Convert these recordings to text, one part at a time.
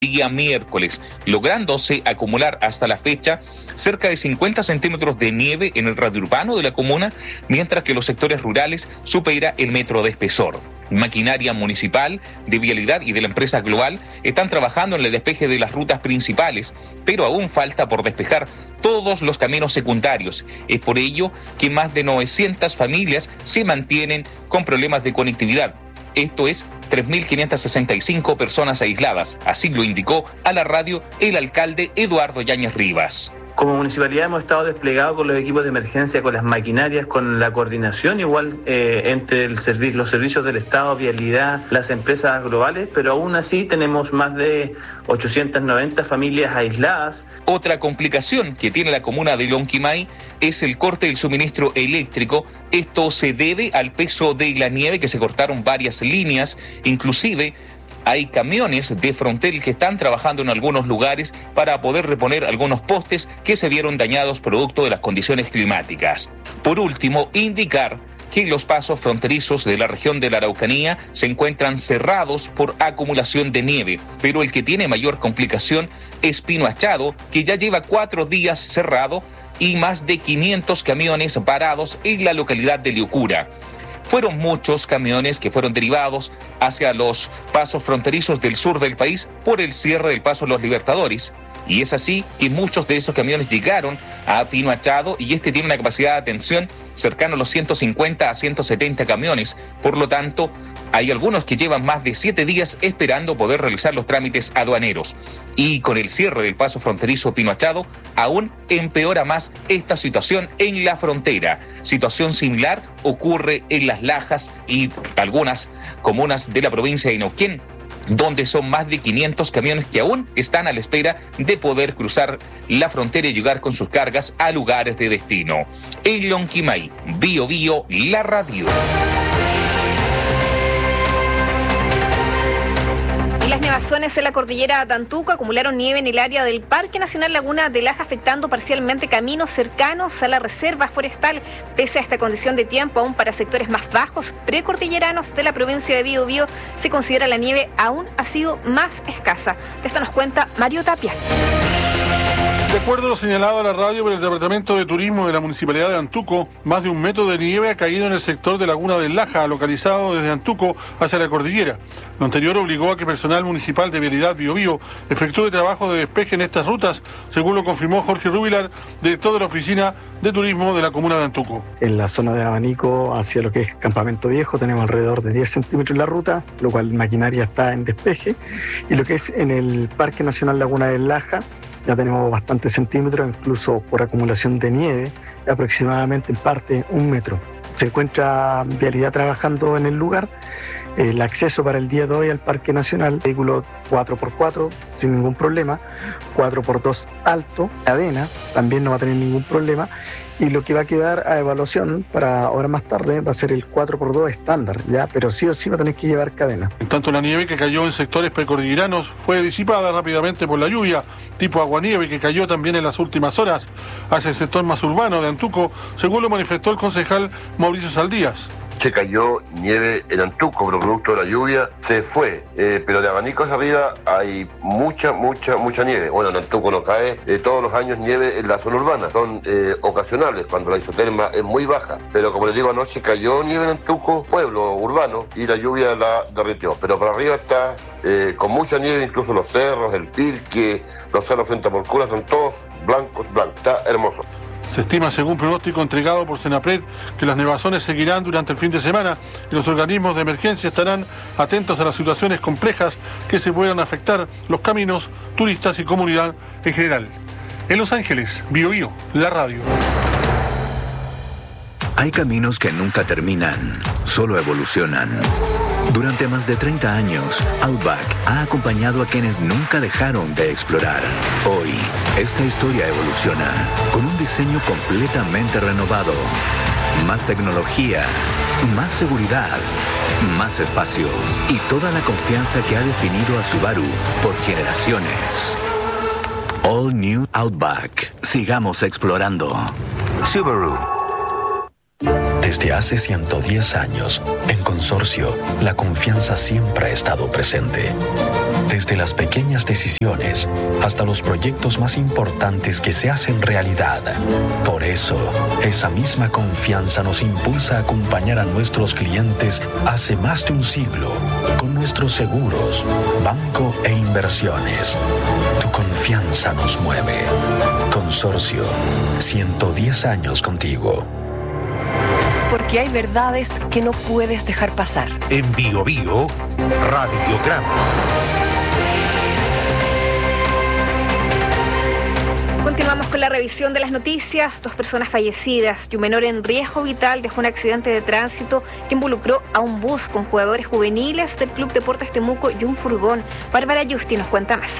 día miércoles, lográndose acumular hasta la fecha cerca de 50 centímetros de nieve en el radio urbano de la comuna, mientras que los sectores rurales supera el metro de espesor. Maquinaria municipal, de vialidad y de la empresa Global están trabajando en el despeje de las rutas principales, pero aún falta por despejar todos los caminos secundarios. Es por ello que más de 900 familias se mantienen con problemas de conectividad. Esto es 3.565 personas aisladas, así lo indicó a la radio el alcalde Eduardo Yáñez Rivas. Como municipalidad hemos estado desplegados con los equipos de emergencia, con las maquinarias, con la coordinación igual entre los servicios del Estado, vialidad, las empresas globales, pero aún así tenemos más de 890 familias aisladas. Otra complicación que tiene la comuna de Lonquimay es el corte del suministro eléctrico. Esto se debe al peso de la nieve, que se cortaron varias líneas, inclusive hay camiones de Frontel que están trabajando en algunos lugares para poder reponer algunos postes que se vieron dañados producto de las condiciones climáticas. Por último, indicar que los pasos fronterizos de la región de la Araucanía se encuentran cerrados por acumulación de nieve, pero el que tiene mayor complicación es Pino Achado, que ya lleva 4 días cerrado y más de 500 camiones varados en la localidad de Liucura. Fueron muchos camiones que fueron derivados hacia los pasos fronterizos del sur del país por el cierre del paso Los Libertadores. Y es así que muchos de esos camiones llegaron a Pino Achado y este tiene una capacidad de atención cercana a los 150 a 170 camiones. Por lo tanto, hay algunos que llevan más de 7 días esperando poder realizar los trámites aduaneros. Y con el cierre del paso fronterizo Pino Achado, aún empeora más esta situación en la frontera. Situación similar ocurre en Las Lajas y algunas comunas de la provincia de Neuquén, donde son más de 500 camiones que aún están a la espera de poder cruzar la frontera y llegar con sus cargas a lugares de destino. En Lonquimay, Bio Bio, la radio. Las nevazones en la cordillera de Antuco acumularon nieve en el área del Parque Nacional Laguna de Laja, afectando parcialmente caminos cercanos a la reserva forestal. Pese a esta condición de tiempo, aún para sectores más bajos, precordilleranos de la provincia de Bío Bío, se considera la nieve aún ha sido más escasa. De esto nos cuenta Mario Tapia. De acuerdo a lo señalado a la radio por el Departamento de Turismo de la Municipalidad de Antuco, más de 1 metro de nieve ha caído en el sector de Laguna del Laja, localizado desde Antuco hacia la cordillera. Lo anterior obligó a que personal municipal de Vialidad Bío Bío efectúe trabajo de despeje en estas rutas, según lo confirmó Jorge Rubilar, director de la Oficina de Turismo de la Comuna de Antuco. En la zona de Abanico, hacia lo que es Campamento Viejo, tenemos alrededor de 10 centímetros en la ruta, lo cual maquinaria está en despeje. Y lo que es en el Parque Nacional Laguna del Laja, ya tenemos bastantes centímetros, incluso por acumulación de nieve, aproximadamente en parte 1 metro. Se encuentra Vialidad trabajando en el lugar. El acceso para el día de hoy al Parque Nacional, vehículo 4x4 sin ningún problema, 4x2 alto, cadena, también no va a tener ningún problema, y lo que va a quedar a evaluación para ahora más tarde va a ser el 4x2 estándar, ya, pero sí o sí va a tener que llevar cadena. En tanto, la nieve que cayó en sectores precordilleranos fue disipada rápidamente por la lluvia, tipo aguanieve, que cayó también en las últimas horas hacia el sector más urbano de Antuco, según lo manifestó el concejal Mauricio Saldías. Se cayó nieve en Antuco, pero producto de la lluvia se fue. Pero de Abanicos arriba hay mucha nieve. Bueno, en Antuco no cae todos los años nieve en la zona urbana. Son ocasionales, cuando la isoterma es muy baja. Pero como les digo, anoche cayó nieve en Antuco, pueblo urbano, y la lluvia la derritió. Pero por arriba está con mucha nieve, incluso los cerros, el Pirque, los cerros frente a Porcura, son todos blancos. Está hermoso. Se estima, según pronóstico entregado por Senapred, que las nevazones seguirán durante el fin de semana y los organismos de emergencia estarán atentos a las situaciones complejas que se puedan afectar los caminos, turistas y comunidad en general. En Los Ángeles, Bío Bío, la radio. Hay caminos que nunca terminan, solo evolucionan. Durante más de 30 años, Outback ha acompañado a quienes nunca dejaron de explorar. Hoy, esta historia evoluciona con un diseño completamente renovado. Más tecnología, más seguridad, más espacio y toda la confianza que ha definido a Subaru por generaciones. All New Outback. Sigamos explorando. Subaru. Desde hace 110 años, en Consorcio, la confianza siempre ha estado presente. Desde las pequeñas decisiones hasta los proyectos más importantes que se hacen realidad. Por eso, esa misma confianza nos impulsa a acompañar a nuestros clientes hace más de un siglo con nuestros seguros, banco e inversiones. Tu confianza nos mueve. Consorcio, 110 años contigo. Porque hay verdades que no puedes dejar pasar. En Bio Bio, Radiograma. Continuamos con la revisión de las noticias. 2 personas fallecidas y un menor en riesgo vital dejó un accidente de tránsito que involucró a un bus con jugadores juveniles del Club Deportes Temuco y un furgón. Bárbara Yusti nos cuenta más.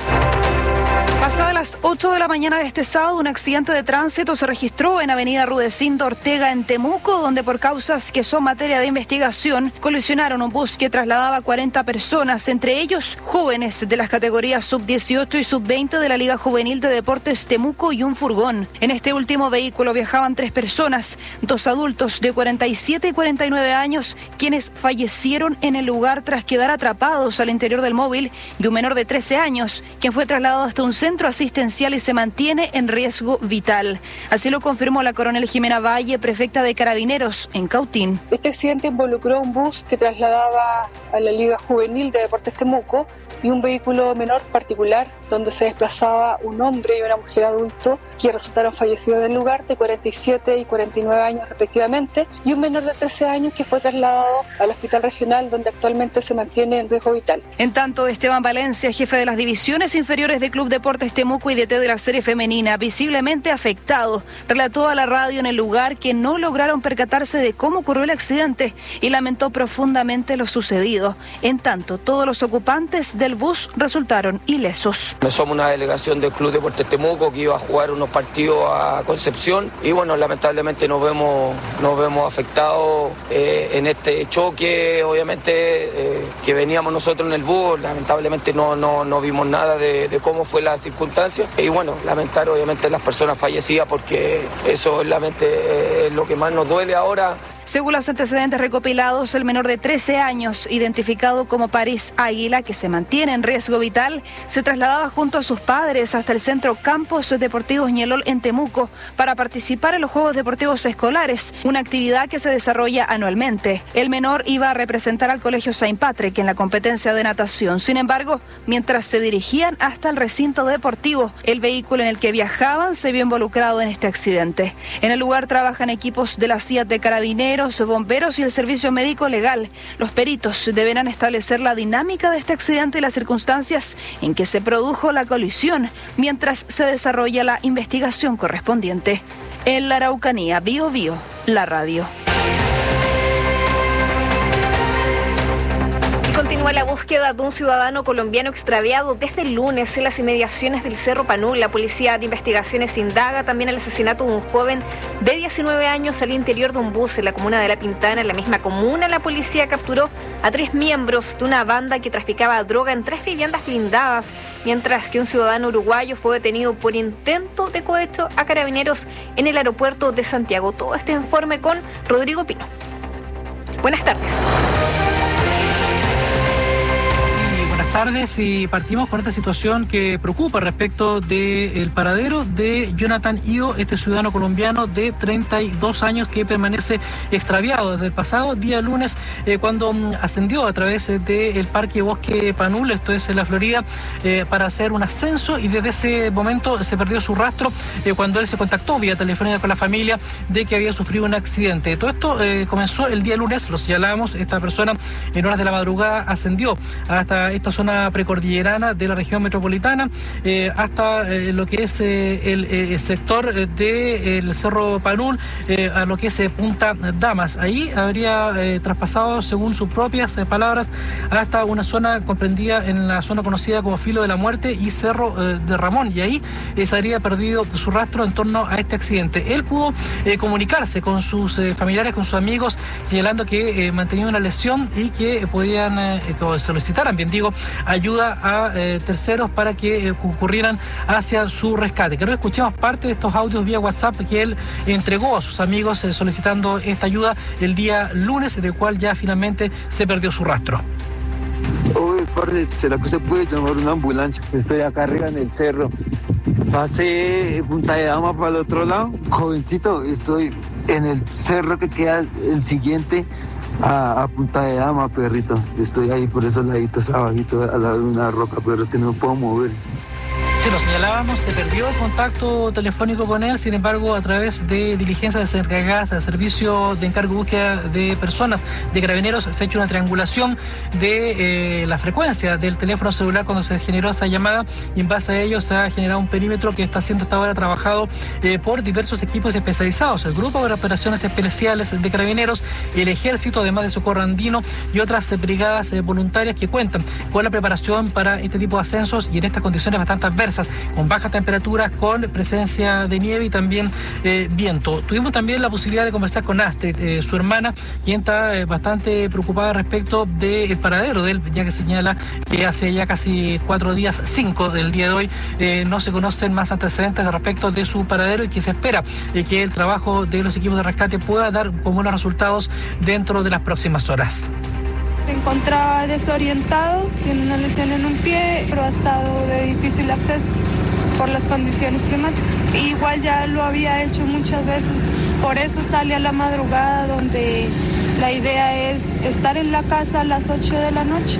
Pasadas las 8 de la mañana de este sábado, un accidente de tránsito se registró en avenida Rudecindo Ortega en Temuco, donde por causas que son materia de investigación, colisionaron un bus que trasladaba a 40 personas, entre ellos jóvenes de las categorías sub-18 y sub-20 de la Liga Juvenil de Deportes Temuco y un furgón. En este último vehículo viajaban 3 personas, 2 adultos de 47 y 49 años, quienes fallecieron en el lugar tras quedar atrapados al interior del móvil, y un menor de 13 años, quien fue trasladado hasta un centro asistencial y se mantiene en riesgo vital. Así lo confirmó la coronel Jimena Valle, prefecta de Carabineros en Cautín. Este accidente involucró un bus que trasladaba a la Liga Juvenil de Deportes Temuco y un vehículo menor particular donde se desplazaba un hombre y una mujer adulto que resultaron fallecidos en el lugar, de 47 y 49 años respectivamente, y un menor de 13 años que fue trasladado al hospital regional donde actualmente se mantiene en riesgo vital. En tanto, Esteban Valencia, jefe de las divisiones inferiores de Club Deportes Temuco y DT de la serie femenina, visiblemente afectado, relató a la radio en el lugar que no lograron percatarse de cómo ocurrió el accidente y lamentó profundamente lo sucedido. En tanto, todos los ocupantes del bus resultaron ilesos. No somos una delegación del Club Deportes Temuco que iba a jugar unos partidos a Concepción y bueno, lamentablemente nos vemos afectados en este choque, obviamente que veníamos nosotros en el bus, lamentablemente no vimos nada de cómo fue la circunstancia y bueno, lamentar obviamente las personas fallecidas porque eso es lo que más nos duele ahora. Según los antecedentes recopilados, el menor de 13 años, identificado como París Águila, que se mantiene en riesgo vital, se trasladaba junto a sus padres hasta el Centro Campos Deportivos Ñelol en Temuco para participar en los Juegos Deportivos Escolares, una actividad que se desarrolla anualmente. El menor iba a representar al Colegio Saint Patrick en la competencia de natación. Sin embargo, mientras se dirigían hasta el recinto deportivo, el vehículo en el que viajaban se vio involucrado en este accidente. En el lugar trabajan equipos de la CIA de Carabineros, bomberos y el servicio médico legal. Los peritos deberán establecer la dinámica de este accidente y las circunstancias en que se produjo la colisión, mientras se desarrolla la investigación correspondiente. En la Araucanía, Bio Bio, la radio. Continúa la búsqueda de un ciudadano colombiano extraviado desde el lunes en las inmediaciones del Cerro Panul. La Policía de Investigaciones indaga también el asesinato de un joven de 19 años al interior de un bus en la comuna de La Pintana. En la misma comuna, la policía capturó a 3 miembros de una banda que traficaba droga en 3 viviendas blindadas, mientras que un ciudadano uruguayo fue detenido por intento de cohecho a Carabineros en el aeropuerto de Santiago. Todo este informe con Rodrigo Pino. Buenas tardes. Tardes y partimos con esta situación que preocupa respecto del paradero de Jonathan Io, este ciudadano colombiano de 32 años que permanece extraviado desde el pasado día lunes cuando ascendió a través del Parque Bosque Panul, esto es en la Florida, para hacer un ascenso y desde ese momento se perdió su rastro cuando él se contactó vía telefónica con la familia de que había sufrido un accidente. Todo esto comenzó el día lunes, lo señalábamos, esta persona en horas de la madrugada ascendió hasta esta zona precordillerana de la región metropolitana hasta lo que es el sector del Cerro Panul, a lo que es Punta Damas. Ahí habría traspasado, según sus propias palabras, hasta una zona comprendida en la zona conocida como Filo de la Muerte y Cerro de Ramón, y ahí se habría perdido su rastro en torno a este accidente. Él pudo comunicarse con sus familiares, con sus amigos, señalando que mantenía una lesión y que podían, que solicitaran, bien digo, ayuda a terceros para que concurrieran hacia su rescate. Creo que escuchemos parte de estos audios vía WhatsApp que él entregó a sus amigos solicitando esta ayuda el día lunes, del cual ya finalmente se perdió su rastro. Oye, parce, ¿será que usted puede llamar una ambulancia? Estoy acá arriba en el cerro. Pasé Punta de Dama para el otro lado. Jovencito, estoy en el cerro que queda el siguiente a Punta de Dama, perrito. Estoy ahí por esos laditos abajito al lado de una roca, pero es que no me puedo mover. Sí, lo señalábamos, se perdió el contacto telefónico con él, sin embargo, a través de diligencias encargadas al servicio de encargo y búsqueda de personas de Carabineros, se ha hecho una triangulación de la frecuencia del teléfono celular cuando se generó esta llamada, y en base a ello se ha generado un perímetro que está siendo hasta ahora trabajado por diversos equipos especializados, el Grupo de Operaciones Especiales de Carabineros, el Ejército, además de Socorro Andino y otras brigadas voluntarias que cuentan con la preparación para este tipo de ascensos y en estas condiciones bastante adversas, con bajas temperaturas, con presencia de nieve y también viento. Tuvimos también la posibilidad de conversar con Astrid, su hermana, quien está bastante preocupada respecto del paradero de él, ya que señala que hace ya casi 4 días, 5 del día de hoy, no se conocen más antecedentes respecto de su paradero y que se espera que el trabajo de los equipos de rescate pueda dar buenos resultados dentro de las próximas horas. Se encontraba desorientado, tiene una lesión en un pie, pero ha estado de difícil acceso por las condiciones climáticas. Igual ya lo había hecho muchas veces, por eso sale a la madrugada, donde la idea es estar en la casa a las 8 de la noche.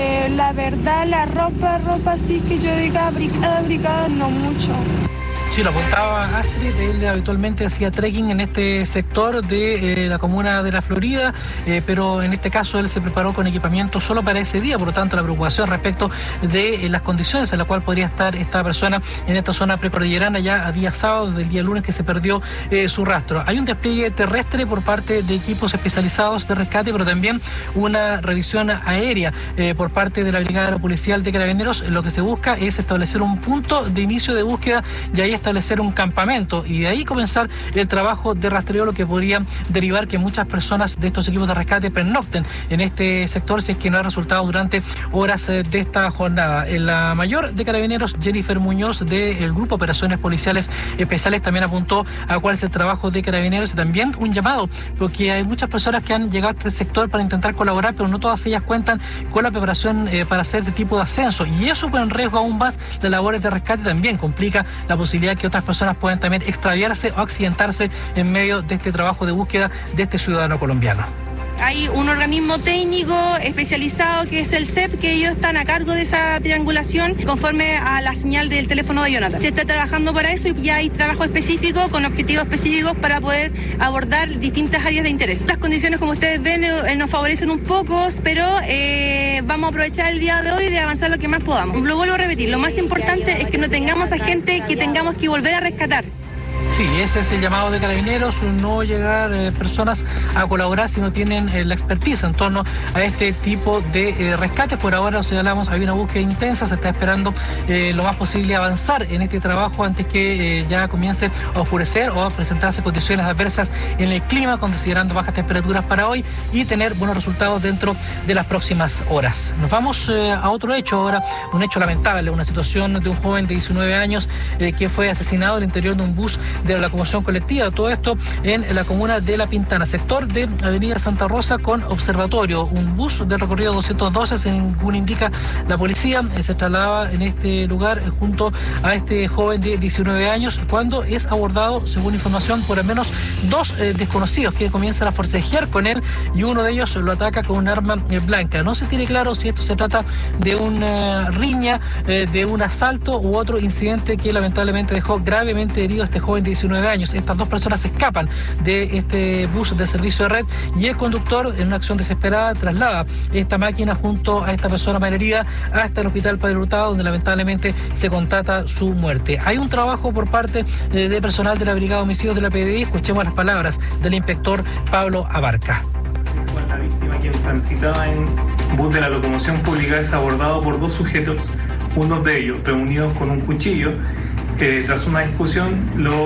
La verdad, la ropa sí que yo diga abrigada, no mucho. Sí, lo apuntaba Astrid, él habitualmente hacía trekking en este sector de la comuna de La Florida, pero en este caso él se preparó con equipamiento solo para ese día, por lo tanto la preocupación respecto de las condiciones en las cuales podría estar esta persona en esta zona precordillerana ya a día sábado del día lunes que se perdió su rastro. Hay un despliegue terrestre por parte de equipos especializados de rescate, pero también una revisión aérea por parte de la Brigada Policial de Carabineros. Lo que se busca es establecer un punto de inicio de búsqueda y ahí establecer un campamento y de ahí comenzar el trabajo de rastreo, lo que podría derivar que muchas personas de estos equipos de rescate pernocten en este sector si es que no hay resultados durante horas de esta jornada. En la mayor de Carabineros, Jennifer Muñoz, del Grupo Operaciones Policiales Especiales, también apuntó a cuál es el trabajo de Carabineros y también un llamado, porque hay muchas personas que han llegado a este sector para intentar colaborar, pero no todas ellas cuentan con la preparación para hacer este tipo de ascenso, y eso pone en riesgo aún más las labores de rescate, también complica la posibilidad que otras personas puedan también extraviarse o accidentarse en medio de este trabajo de búsqueda de este ciudadano colombiano. Hay un organismo técnico especializado que es el CEP, que ellos están a cargo de esa triangulación conforme a la señal del teléfono de Jonathan. Se está trabajando para eso y ya hay trabajo específico con objetivos específicos para poder abordar distintas áreas de interés. Las condiciones, como ustedes ven, nos favorecen un poco, pero vamos a aprovechar el día de hoy de avanzar lo que más podamos. Lo vuelvo a repetir, lo más importante es que no tengamos a gente que tengamos que volver a rescatar. Sí, ese es el llamado de Carabineros, no llegar personas a colaborar si no tienen la expertise en torno a este tipo de rescates. Por ahora, lo señalamos, hay una búsqueda intensa, se está esperando lo más posible avanzar en este trabajo antes que ya comience a oscurecer o a presentarse condiciones adversas en el clima, considerando bajas temperaturas para hoy, y tener buenos resultados dentro de las próximas horas. Nos vamos a otro hecho ahora, un hecho lamentable, una situación de un joven de 19 años que fue asesinado al interior de un bus de la locomoción colectiva, todo esto en la comuna de La Pintana, sector de Avenida Santa Rosa con Observatorio. Un bus de recorrido 212, según indica la policía, se trasladaba en este lugar junto a este joven de 19 años cuando es abordado, según información, por al menos 2 desconocidos que comienzan a forcejear con él, y uno de ellos lo ataca con un arma blanca. No se tiene claro si esto se trata de una riña, de un asalto u otro incidente que lamentablemente dejó gravemente herido a este joven de 19 años. Estas 2 personas se escapan de este bus de servicio de red y el conductor, en una acción desesperada, traslada esta máquina junto a esta persona malherida hasta el hospital Padre Hurtado, donde lamentablemente se constata su muerte. Hay un trabajo por parte de personal de la Brigada de Homicidios de la PDI. Escuchemos las palabras del inspector Pablo Abarca. La víctima, quien transitaba en bus de la locomoción pública, es abordado por 2 sujetos, uno de ellos reunidos con un cuchillo. Tras una discusión lo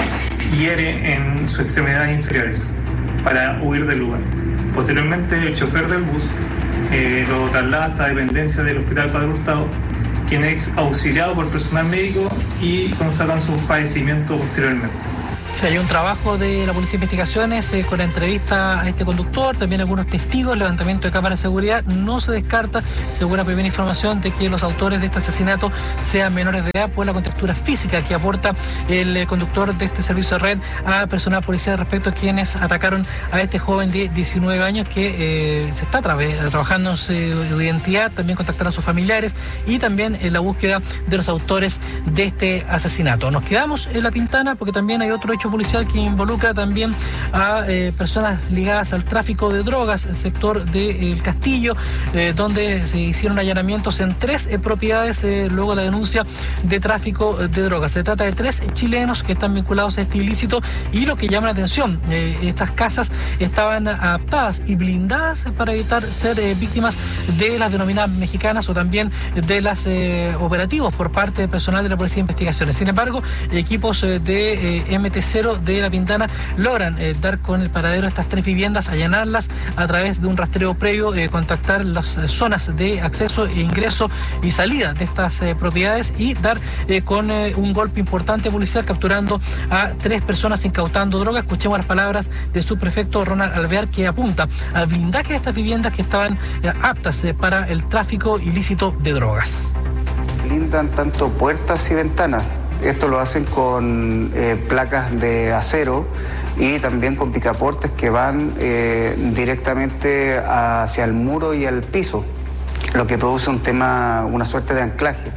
hiere en sus extremidades inferiores para huir del lugar. Posteriormente, el chofer del bus lo traslada hasta dependencia del Hospital Padre Hurtado, quien es auxiliado por personal médico y constatan su fallecimiento posteriormente. Sí, hay un trabajo de la Policía de Investigaciones con la entrevista a este conductor, también algunos testigos, levantamiento de cámaras de seguridad. No se descarta, según la primera información, de que los autores de este asesinato sean menores de edad por la contextura física que aporta el conductor de este servicio de red a personal policial respecto a quienes atacaron a este joven de 19 años que se está trabajando en su identidad, también contactar a sus familiares y también en la búsqueda de los autores de este asesinato. Nos quedamos en La Pintana porque también hay otro hecho policial que involucra también a personas ligadas al tráfico de drogas, el sector del Castillo, donde se hicieron allanamientos en 3 propiedades luego de la denuncia de tráfico de drogas. Se trata de 3 chilenos que están vinculados a este ilícito y lo que llama la atención, estas casas estaban adaptadas y blindadas para evitar ser víctimas de las denominadas mexicanas o también de las operativos por parte del personal de la Policía de Investigaciones. Sin embargo, equipos de MT0 de La Pintana logran dar con el paradero de estas 3 viviendas, allanarlas a través de un rastreo previo, contactar las zonas de acceso, ingreso y salida de estas propiedades y dar con un golpe importante policial, capturando a 3 personas incautando drogas. Escuchemos las palabras del subprefecto Ronald Alvear, que apunta al blindaje de estas viviendas que estaban aptas para el tráfico ilícito de drogas. Blindan tanto puertas y ventanas. Esto lo hacen con placas de acero y también con picaportes que van directamente hacia el muro y al piso, lo que produce una suerte de anclaje,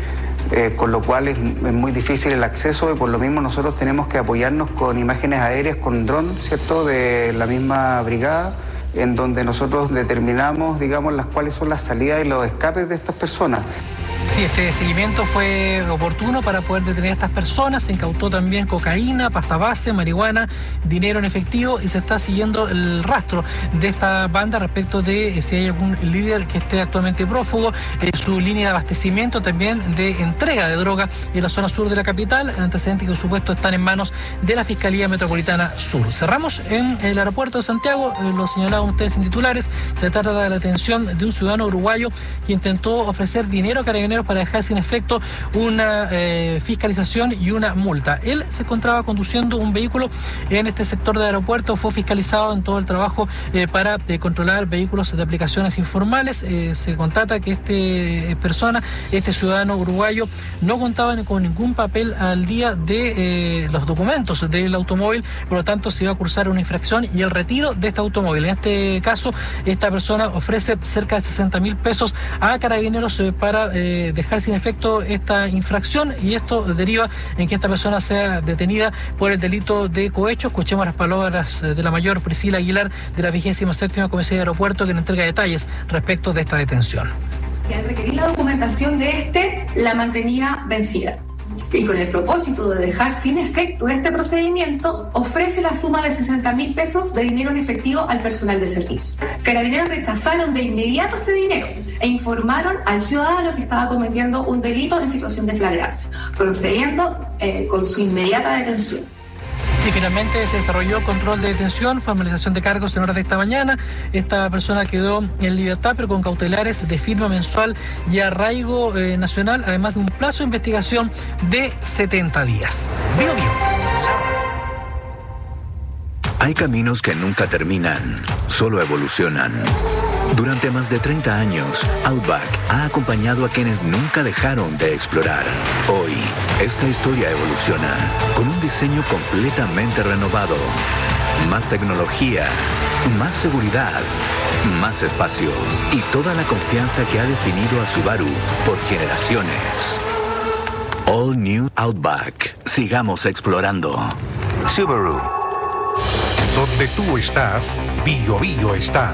con lo cual es muy difícil el acceso y por lo mismo nosotros tenemos que apoyarnos con imágenes aéreas, con dron, ¿cierto?, de la misma brigada, en donde nosotros determinamos, digamos, cuáles son las salidas y los escapes de estas personas. Sí, este seguimiento fue oportuno para poder detener a estas personas. Se incautó también cocaína, pasta base, marihuana, dinero en efectivo y se está siguiendo el rastro de esta banda respecto de si hay algún líder que esté actualmente prófugo, su línea de abastecimiento también de entrega de droga en la zona sur de la capital, antecedentes que por supuesto están en manos de la Fiscalía Metropolitana Sur. Cerramos en el aeropuerto de Santiago, lo señalaban ustedes en titulares. Se trata de la detención de un ciudadano uruguayo que intentó ofrecer dinero a carabineros para dejar sin efecto una fiscalización y una multa. Él se encontraba conduciendo un vehículo en este sector del aeropuerto, fue fiscalizado en todo el trabajo para controlar vehículos de aplicaciones informales. Se constata que este ciudadano uruguayo no contaba con ningún papel al día de los documentos del automóvil, por lo tanto se iba a cursar una infracción y el retiro de este automóvil. En este caso, esta persona ofrece cerca de 60.000 pesos a carabineros para dejar sin efecto esta infracción y esto deriva en que esta persona sea detenida por el delito de cohecho. Escuchemos las palabras de la mayor Priscila Aguilar de la 27ª Comisaría de Aeropuerto, que nos entrega detalles respecto de esta detención. Y al requerir la documentación de la mantenía vencida. Y con el propósito de dejar sin efecto este procedimiento, ofrece la suma de 60.000 pesos de dinero en efectivo al personal de servicio. Carabineros rechazaron de inmediato este dinero e informaron al ciudadano que estaba cometiendo un delito en situación de flagrancia, procediendo con su inmediata detención. Sí, finalmente se desarrolló control de detención, formalización de cargos en horas de esta mañana. Esta persona quedó en libertad, pero con cautelares de firma mensual y arraigo nacional, además de un plazo de investigación de 70 días. Bio. Hay caminos que nunca terminan, solo evolucionan. Durante más de 30 años, Outback ha acompañado a quienes nunca dejaron de explorar. Hoy, esta historia evoluciona con un diseño completamente renovado. Más tecnología, más seguridad, más espacio y toda la confianza que ha definido a Subaru por generaciones. All New Outback. Sigamos explorando. Subaru. Donde tú estás, Bio Bio está.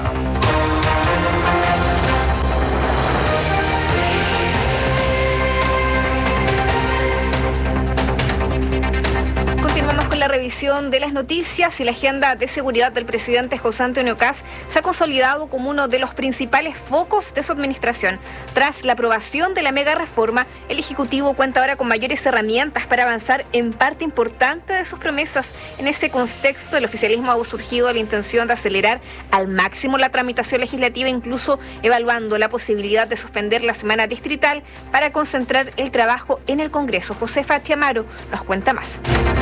La revisión información de las noticias, y la agenda de seguridad del presidente José Antonio Kast se ha consolidado como uno de los principales focos de su administración. Tras la aprobación de la mega reforma, el Ejecutivo cuenta ahora con mayores herramientas para avanzar en parte importante de sus promesas. En ese contexto, el oficialismo ha surgido la intención de acelerar al máximo la tramitación legislativa, incluso evaluando la posibilidad de suspender la semana distrital para concentrar el trabajo en el Congreso. Josefa Chiamaro nos cuenta más.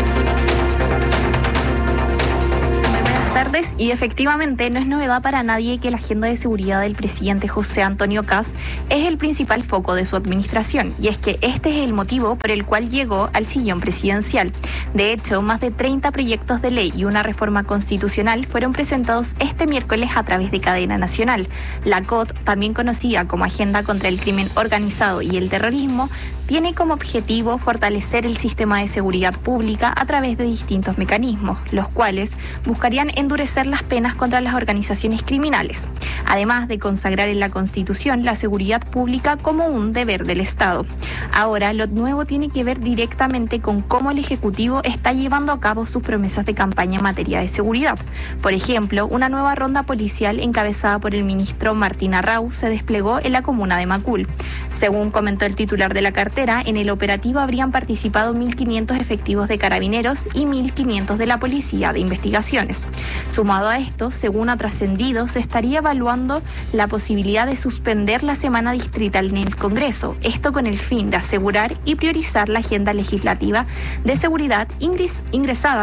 Tardes, y efectivamente no es novedad para nadie que la agenda de seguridad del presidente José Antonio Kast es el principal foco de su administración, y es que este es el motivo por el cual llegó al sillón presidencial. De hecho, más de 30 proyectos de ley y una reforma constitucional fueron presentados este miércoles a través de cadena nacional. La COT, también conocida como Agenda contra el Crimen Organizado y el Terrorismo, tiene como objetivo fortalecer el sistema de seguridad pública a través de distintos mecanismos, los cuales buscarían endurecer las penas contra las organizaciones criminales, además de consagrar en la Constitución la seguridad pública como un deber del Estado. Ahora, lo nuevo tiene que ver directamente con cómo el Ejecutivo está llevando a cabo sus promesas de campaña en materia de seguridad. Por ejemplo, una nueva ronda policial encabezada por el ministro Martín Arrau se desplegó en la comuna de Macul. Según comentó el titular de la cartera, en el operativo habrían participado 1.500 efectivos de carabineros y 1.500 de la Policía de Investigaciones. Sumado a esto, según ha trascendido, se estaría evaluando la posibilidad de suspender la semana distrital en el Congreso, esto con el fin de asegurar y priorizar la agenda legislativa de seguridad ingresada,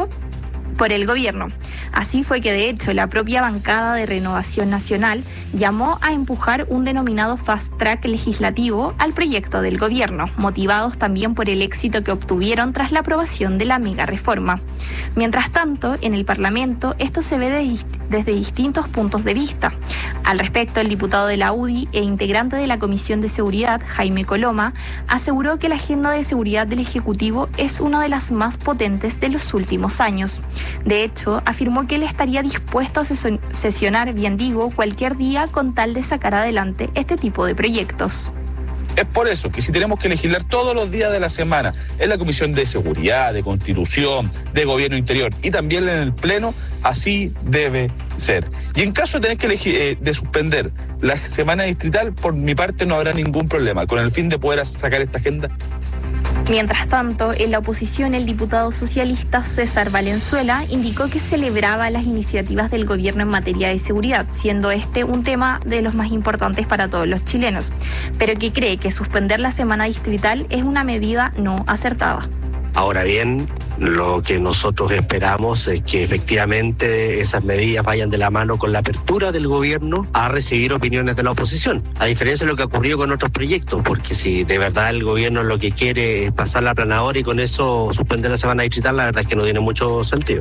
por el gobierno. Así fue que, de hecho, la propia bancada de Renovación Nacional llamó a empujar un denominado fast track legislativo al proyecto del gobierno, motivados también por el éxito que obtuvieron tras la aprobación de la mega reforma. Mientras tanto, en el Parlamento esto se ve desde distintos puntos de vista. Al respecto, el diputado de la UDI e integrante de la Comisión de Seguridad, Jaime Coloma, aseguró que la agenda de seguridad del Ejecutivo es una de las más potentes de los últimos años. De hecho, afirmó que él estaría dispuesto a sesionar, cualquier día con tal de sacar adelante este tipo de proyectos. Es por eso que si tenemos que legislar todos los días de la semana en la Comisión de Seguridad, de Constitución, de Gobierno Interior y también en el Pleno, así debe ser. Y en caso de tener que de suspender la semana distrital, por mi parte no habrá ningún problema, con el fin de poder sacar esta agenda. Mientras tanto, en la oposición, el diputado socialista César Valenzuela indicó que celebraba las iniciativas del gobierno en materia de seguridad, siendo este un tema de los más importantes para todos los chilenos, pero que cree que suspender la semana distrital es una medida no acertada. Ahora bien, lo que nosotros esperamos es que efectivamente esas medidas vayan de la mano con la apertura del gobierno a recibir opiniones de la oposición, a diferencia de lo que ha ocurrido con otros proyectos, porque si de verdad el gobierno lo que quiere es pasar la aplanadora y con eso suspender la semana distrital, la verdad es que no tiene mucho sentido.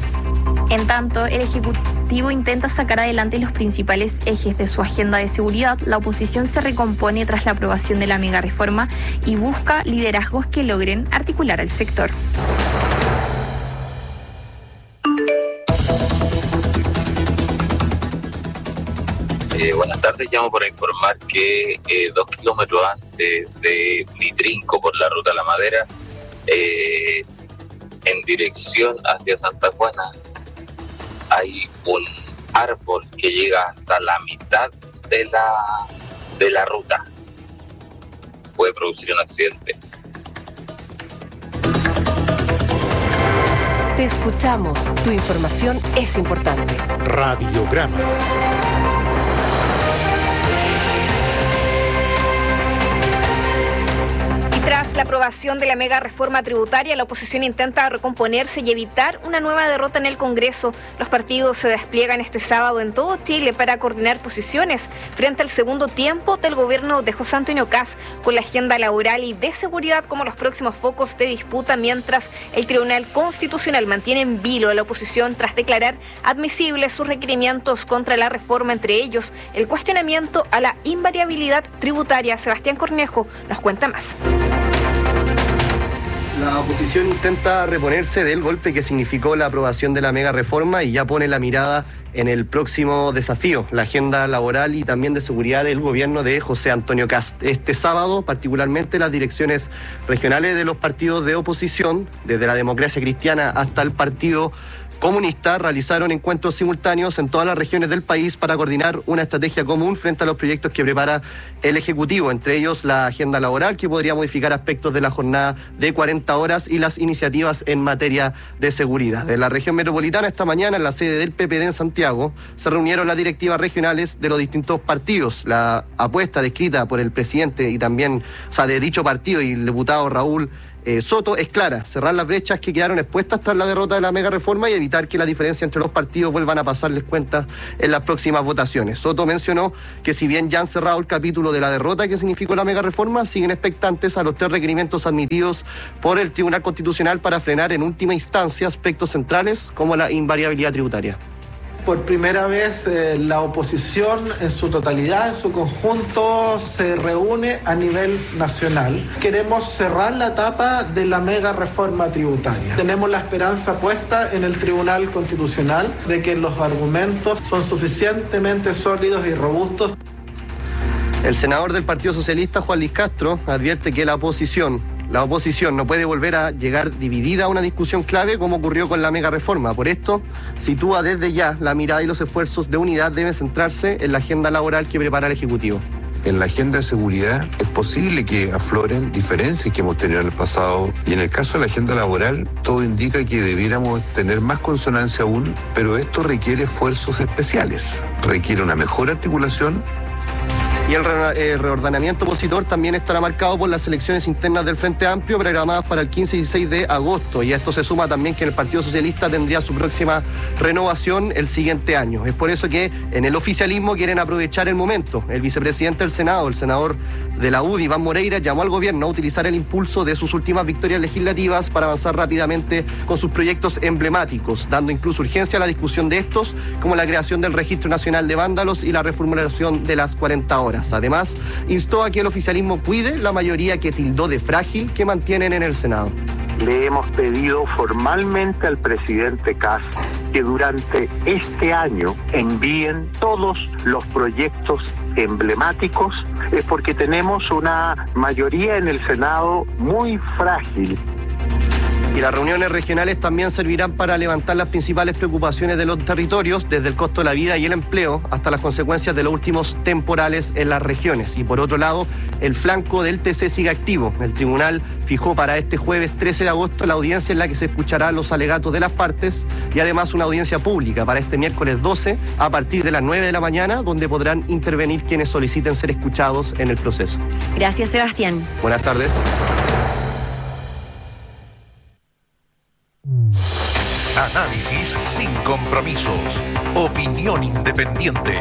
En tanto, el Ejecutivo intenta sacar adelante los principales ejes de su agenda de seguridad. La oposición se recompone tras la aprobación de la mega reforma y busca liderazgos que logren articular al sector. Buenas tardes, llamo para informar que 2 kilómetros antes de mi trinco por la ruta La Madera, en dirección hacia Santa Juana, hay un árbol que llega hasta la mitad de la ruta. Puede producir un accidente. Te escuchamos. Tu información es importante. Radiograma. Tras la aprobación de la mega reforma tributaria, la oposición intenta recomponerse y evitar una nueva derrota en el Congreso. Los partidos se despliegan este sábado en todo Chile para coordinar posiciones frente al segundo tiempo del gobierno de José Antonio Kast, con la agenda laboral y de seguridad como los próximos focos de disputa, mientras el Tribunal Constitucional mantiene en vilo a la oposición tras declarar admisibles sus requerimientos contra la reforma, entre ellos el cuestionamiento a la invariabilidad tributaria. Sebastián Cornejo nos cuenta más. La oposición intenta reponerse del golpe que significó la aprobación de la mega reforma y ya pone la mirada en el próximo desafío, la agenda laboral y también de seguridad del gobierno de José Antonio Kast. Este sábado, particularmente, las direcciones regionales de los partidos de oposición, desde la Democracia Cristiana hasta el Partido Comunista, realizaron encuentros simultáneos en todas las regiones del país para coordinar una estrategia común frente a los proyectos que prepara el Ejecutivo, entre ellos la agenda laboral, que podría modificar aspectos de la jornada de 40 horas y las iniciativas en materia de seguridad. De la región metropolitana, esta mañana, en la sede del PPD en Santiago, se reunieron las directivas regionales de los distintos partidos. La apuesta descrita por el presidente y también, de dicho partido y el diputado Raúl Soto es clara: cerrar las brechas que quedaron expuestas tras la derrota de la mega reforma y evitar que la diferencia entre los partidos vuelvan a pasarles cuentas en las próximas votaciones. Soto mencionó que si bien ya han cerrado el capítulo de la derrota que significó la mega reforma, siguen expectantes a los 3 requerimientos admitidos por el Tribunal Constitucional para frenar en última instancia aspectos centrales como la invariabilidad tributaria. Por primera vez la oposición en su totalidad, en su conjunto, se reúne a nivel nacional. Queremos cerrar la etapa de la mega reforma tributaria. Tenemos la esperanza puesta en el Tribunal Constitucional de que los argumentos son suficientemente sólidos y robustos. El senador del Partido Socialista, Juan Luis Castro, advierte que la oposición no puede volver a llegar dividida a una discusión clave como ocurrió con la mega reforma. Por esto, sitúa desde ya la mirada y los esfuerzos de unidad deben centrarse en la agenda laboral que prepara el Ejecutivo. En la agenda de seguridad es posible que afloren diferencias que hemos tenido en el pasado, y en el caso de la agenda laboral todo indica que debiéramos tener más consonancia aún, pero esto requiere esfuerzos especiales, requiere una mejor articulación. Y el reordenamiento opositor también estará marcado por las elecciones internas del Frente Amplio programadas para el 15 y 16 de agosto. Y a esto se suma también que el Partido Socialista tendría su próxima renovación el siguiente año. Es por eso que en el oficialismo quieren aprovechar el momento. El vicepresidente del Senado, el senador de la UDI, Iván Moreira, llamó al gobierno a utilizar el impulso de sus últimas victorias legislativas para avanzar rápidamente con sus proyectos emblemáticos, dando incluso urgencia a la discusión de estos, como la creación del Registro Nacional de Vándalos y la reformulación de las 40 horas. Además, instó a que el oficialismo cuide la mayoría que tildó de frágil que mantienen en el Senado. Le hemos pedido formalmente al presidente Kast que durante este año envíen todos los proyectos emblemáticos, porque tenemos una mayoría en el Senado muy frágil. Y las reuniones regionales también servirán para levantar las principales preocupaciones de los territorios, desde el costo de la vida y el empleo hasta las consecuencias de los últimos temporales en las regiones. Y por otro lado, el flanco del TC sigue activo. El tribunal fijó para este jueves 13 de agosto la audiencia en la que se escucharán los alegatos de las partes y además una audiencia pública para este miércoles 12 a partir de las 9 de la mañana, donde podrán intervenir quienes soliciten ser escuchados en el proceso. Gracias, Sebastián. Buenas tardes. Análisis sin compromisos. Opinión independiente.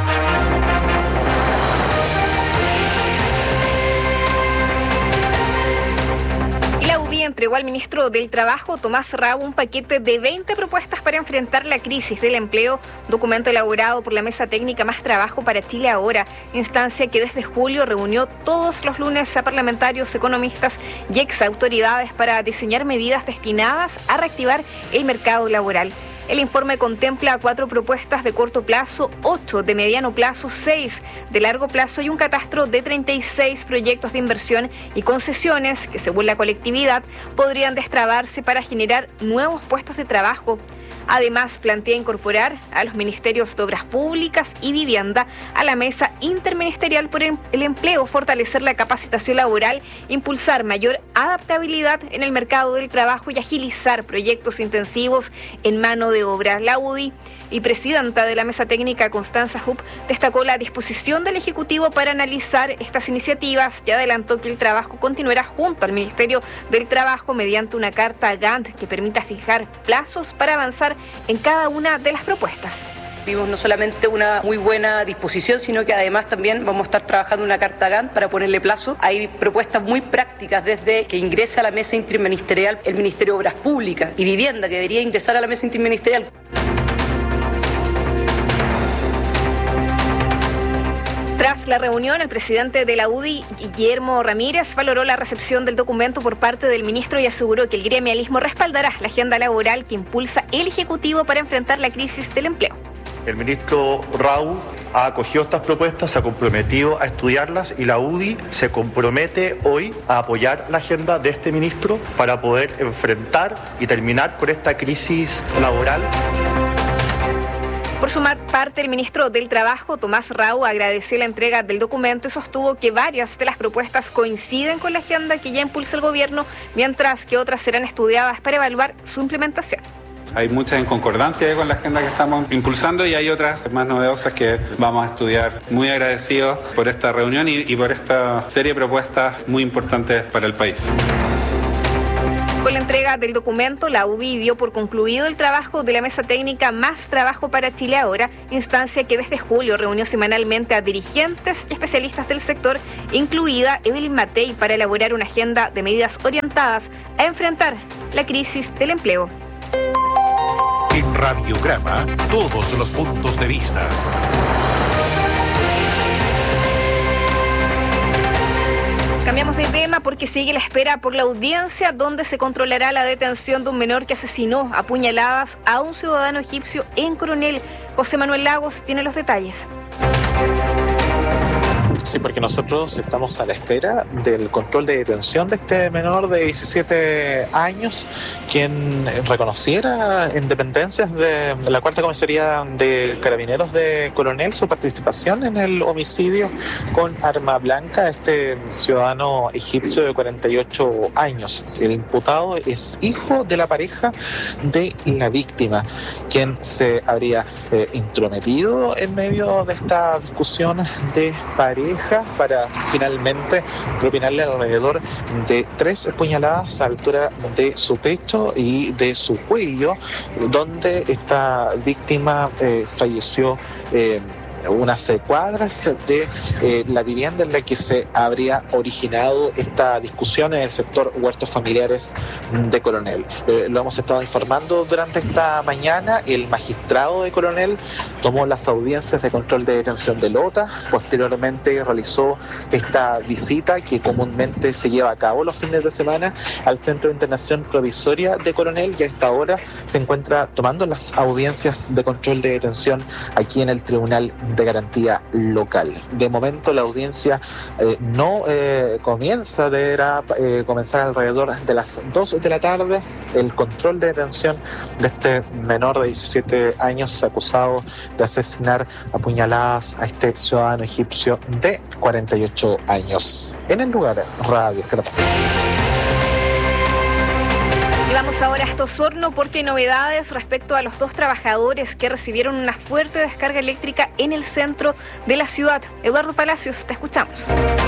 La UDI entregó al ministro del Trabajo, Tomás Raúl, un paquete de 20 propuestas para enfrentar la crisis del empleo, documento elaborado por la Mesa Técnica Más Trabajo para Chile Ahora, instancia que desde julio reunió todos los lunes a parlamentarios, economistas y exautoridades para diseñar medidas destinadas a reactivar el mercado laboral. El informe contempla 4 propuestas de corto plazo, 8 de mediano plazo, 6 de largo plazo y un catastro de 36 proyectos de inversión y concesiones que, según la colectividad, podrían destrabarse para generar nuevos puestos de trabajo. Además, plantea incorporar a los ministerios de Obras Públicas y Vivienda a la mesa interministerial por el empleo, fortalecer la capacitación laboral, impulsar mayor adaptabilidad en el mercado del trabajo y agilizar proyectos intensivos en mano de obra. La UDI y presidenta de la Mesa Técnica, Constanza Hupp, destacó la disposición del Ejecutivo para analizar estas iniciativas y adelantó que el trabajo continuará junto al Ministerio del Trabajo mediante una carta Gantt que permita fijar plazos para avanzar en cada una de las propuestas. Vimos no solamente una muy buena disposición, sino que además también vamos a estar trabajando una carta Gantt para ponerle plazo. Hay propuestas muy prácticas, desde que ingrese a la mesa interministerial el Ministerio de Obras Públicas y Vivienda, que debería ingresar a la mesa interministerial. Tras la reunión, el presidente de la UDI, Guillermo Ramírez, valoró la recepción del documento por parte del ministro y aseguró que el gremialismo respaldará la agenda laboral que impulsa el Ejecutivo para enfrentar la crisis del empleo. El ministro Raúl ha acogido estas propuestas, se ha comprometido a estudiarlas y la UDI se compromete hoy a apoyar la agenda de este ministro para poder enfrentar y terminar con esta crisis laboral. Por su parte, el ministro del Trabajo, Tomás Rau, agradeció la entrega del documento y sostuvo que varias de las propuestas coinciden con la agenda que ya impulsa el gobierno, mientras que otras serán estudiadas para evaluar su implementación. Hay muchas en concordancia con la agenda que estamos impulsando y hay otras más novedosas que vamos a estudiar. Muy agradecidos por esta reunión y por esta serie de propuestas muy importantes para el país. Con la entrega del documento, la UDI dio por concluido el trabajo de la Mesa Técnica Más Trabajo para Chile Ahora, instancia que desde julio reunió semanalmente a dirigentes y especialistas del sector, incluida Evelyn Matei, para elaborar una agenda de medidas orientadas a enfrentar la crisis del empleo. En Radiograma, todos los puntos de vista. Cambiamos de tema porque sigue la espera por la audiencia donde se controlará la detención de un menor que asesinó a puñaladas a un ciudadano egipcio en Coronel. José Manuel Lagos tiene los detalles. Sí, porque nosotros estamos a la espera del control de detención de este menor de 17 años, quien reconociera en dependencias de la Cuarta Comisaría de Carabineros de Coronel su participación en el homicidio con arma blanca a este ciudadano egipcio de 48 años. El imputado es hijo de la pareja de la víctima, quien se habría intrometido en medio de esta discusión de pareja para finalmente propinarle alrededor de 3 puñaladas a la altura de su pecho y de su cuello, donde esta víctima falleció unas cuadras de la vivienda en la que se habría originado esta discusión en el sector Huertos Familiares de Coronel. Lo hemos estado informando durante esta mañana. El magistrado de Coronel tomó las audiencias de control de detención de Lota, posteriormente realizó esta visita que comúnmente se lleva a cabo los fines de semana al Centro de Internación Provisoria de Coronel y a esta hora se encuentra tomando las audiencias de control de detención aquí en el Tribunal de Garantía Local. De momento la audiencia no comienza, deberá comenzar alrededor de las 2 de la tarde. El control de detención de este menor de 17 años acusado de asesinar a puñaladas a este ciudadano egipcio de 48 años. En el lugar, Radio Caracol. Y vamos ahora hasta Osorno porque hay novedades respecto a los 2 trabajadores que recibieron una fuerte descarga eléctrica en el centro de la ciudad. Eduardo Palacios, te escuchamos.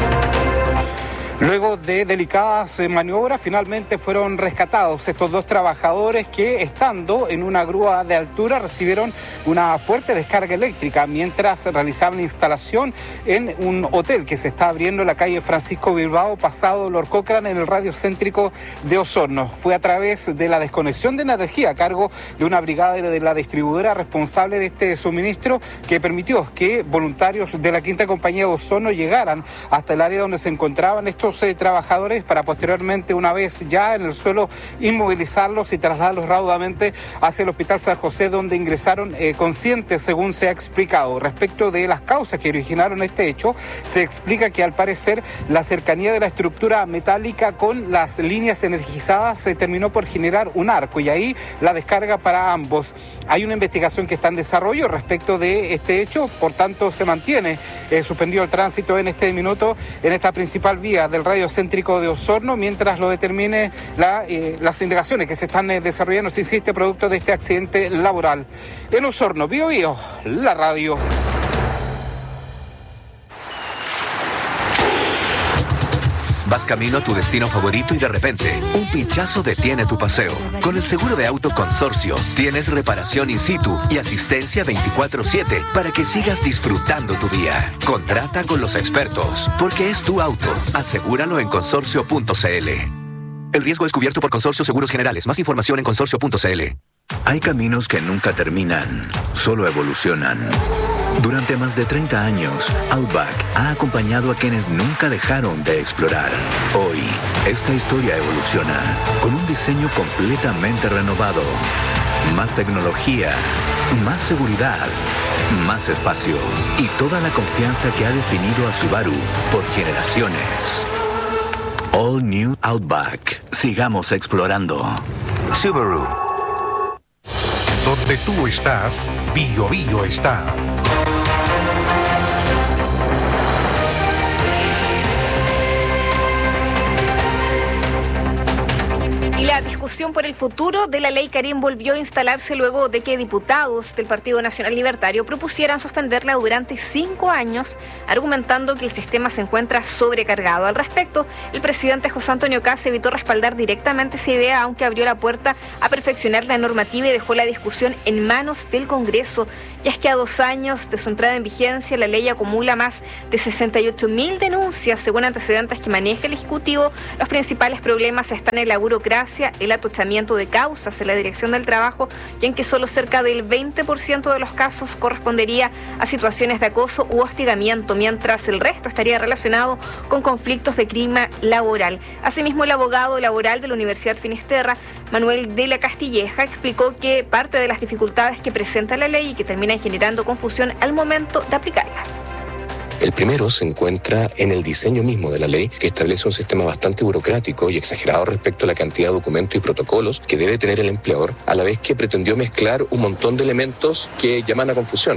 Luego de delicadas maniobras, finalmente fueron rescatados estos 2 trabajadores que, estando en una grúa de altura, recibieron una fuerte descarga eléctrica mientras realizaban la instalación en un hotel que se está abriendo en la calle Francisco Bilbao, pasado Lord Cochrane, en el radio céntrico de Osorno. Fue a través de la desconexión de energía a cargo de una brigada de la distribuidora responsable de este suministro que permitió que voluntarios de la Quinta Compañía de Osorno llegaran hasta el área donde se encontraban estos trabajadores para posteriormente, una vez ya en el suelo, inmovilizarlos y trasladarlos raudamente hacia el Hospital San José, donde ingresaron conscientes, según se ha explicado. Respecto de las causas que originaron este hecho, se explica que al parecer la cercanía de la estructura metálica con las líneas energizadas se terminó por generar un arco y ahí la descarga para ambos. Hay una investigación que está en desarrollo respecto de este hecho, por tanto se mantiene suspendido el tránsito en este minuto en esta principal vía del radio céntrico de Osorno, mientras lo determine las indagaciones que se están desarrollando, si existe producto de este accidente laboral. En Osorno, Bío Bío, la radio. Vas camino a tu destino favorito y de repente, un pinchazo detiene tu paseo. Con el seguro de auto Consorcio, tienes reparación in situ y asistencia 24/7 para que sigas disfrutando tu día. Contrata con los expertos, porque es tu auto. Asegúralo en consorcio.cl. El riesgo es cubierto por Consorcio Seguros Generales. Más información en consorcio.cl. Hay caminos que nunca terminan, solo evolucionan. Durante más de 30 años, Outback ha acompañado a quienes nunca dejaron de explorar. Hoy, esta historia evoluciona con un diseño completamente renovado. Más tecnología, más seguridad, más espacio y toda la confianza que ha definido a Subaru por generaciones. All New Outback. Sigamos explorando. Subaru. Donde tú estás, Bio Bio está. Y la discusión por el futuro de la ley Karim volvió a instalarse luego de que diputados del Partido Nacional Libertario propusieran suspenderla durante 5 años, argumentando que el sistema se encuentra sobrecargado. Al respecto, el presidente José Antonio Kast evitó respaldar directamente esa idea, aunque abrió la puerta a perfeccionar la normativa y dejó la discusión en manos del Congreso. Ya es que a 2 años de su entrada en vigencia, la ley acumula más de 68.000 denuncias. Según antecedentes que maneja el Ejecutivo, los principales problemas están en la burocracia, el atochamiento de causas en la Dirección del Trabajo, y en que solo cerca del 20% de los casos correspondería a situaciones de acoso u hostigamiento, mientras el resto estaría relacionado con conflictos de clima laboral. Asimismo, el abogado laboral de la Universidad Finisterra, Manuel de la Castilleja, explicó que parte de las dificultades que presenta la ley y que terminan generando confusión al momento de aplicarla. El primero se encuentra en el diseño mismo de la ley, que establece un sistema bastante burocrático y exagerado respecto a la cantidad de documentos y protocolos que debe tener el empleador, a la vez que pretendió mezclar un montón de elementos que llaman a confusión.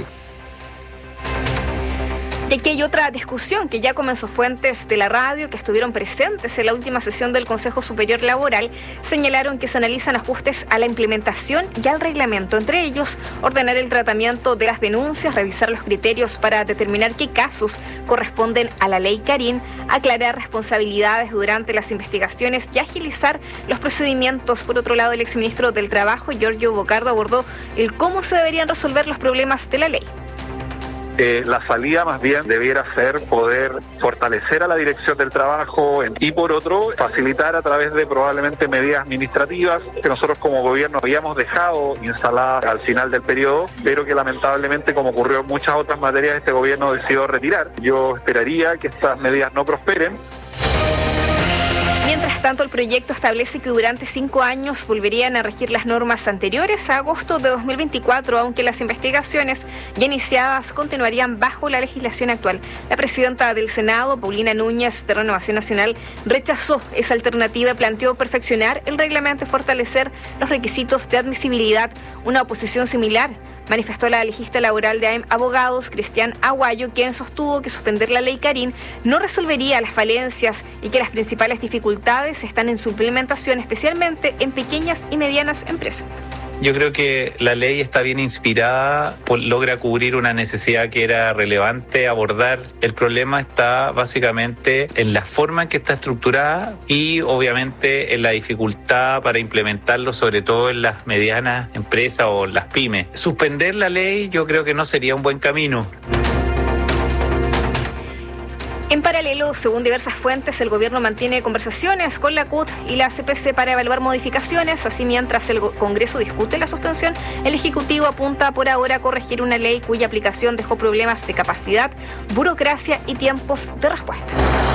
Y aquí hay otra discusión que ya comenzó. Fuentes de la radio que estuvieron presentes en la última sesión del Consejo Superior Laboral señalaron que se analizan ajustes a la implementación y al reglamento, entre ellos ordenar el tratamiento de las denuncias, revisar los criterios para determinar qué casos corresponden a la ley Karim, aclarar responsabilidades durante las investigaciones y agilizar los procedimientos. Por otro lado, el exministro del Trabajo, Giorgio Bocardo, abordó el cómo se deberían resolver los problemas de la ley. La salida más bien debiera ser poder fortalecer a la Dirección del Trabajo y por otro facilitar a través de probablemente medidas administrativas que nosotros como gobierno habíamos dejado instaladas al final del periodo, pero que lamentablemente, como ocurrió en muchas otras materias, este gobierno decidió retirar. Yo esperaría que estas medidas no prosperen. Mientras tanto, el proyecto establece que durante 5 años volverían a regir las normas anteriores a agosto de 2024, aunque las investigaciones ya iniciadas continuarían bajo la legislación actual. La presidenta del Senado, Paulina Núñez, de Renovación Nacional, rechazó esa alternativa y planteó perfeccionar el reglamento y fortalecer los requisitos de admisibilidad. Una oposición similar manifestó la legista laboral de AEM Abogados, Cristian Aguayo, quien sostuvo que suspender la ley Karim no resolvería las falencias y que las principales dificultades están en su implementación, especialmente en pequeñas y medianas empresas. Yo creo que la ley está bien inspirada, logra cubrir una necesidad que era relevante abordar. El problema está básicamente en la forma en que está estructurada y obviamente en la dificultad para implementarlo, sobre todo en las medianas empresas o las pymes. Suspender la ley yo creo que no sería un buen camino. En paralelo, según diversas fuentes, el gobierno mantiene conversaciones con la CUT y la CPC para evaluar modificaciones. Así, mientras el Congreso discute la suspensión, el Ejecutivo apunta por ahora a corregir una ley cuya aplicación dejó problemas de capacidad, burocracia y tiempos de respuesta.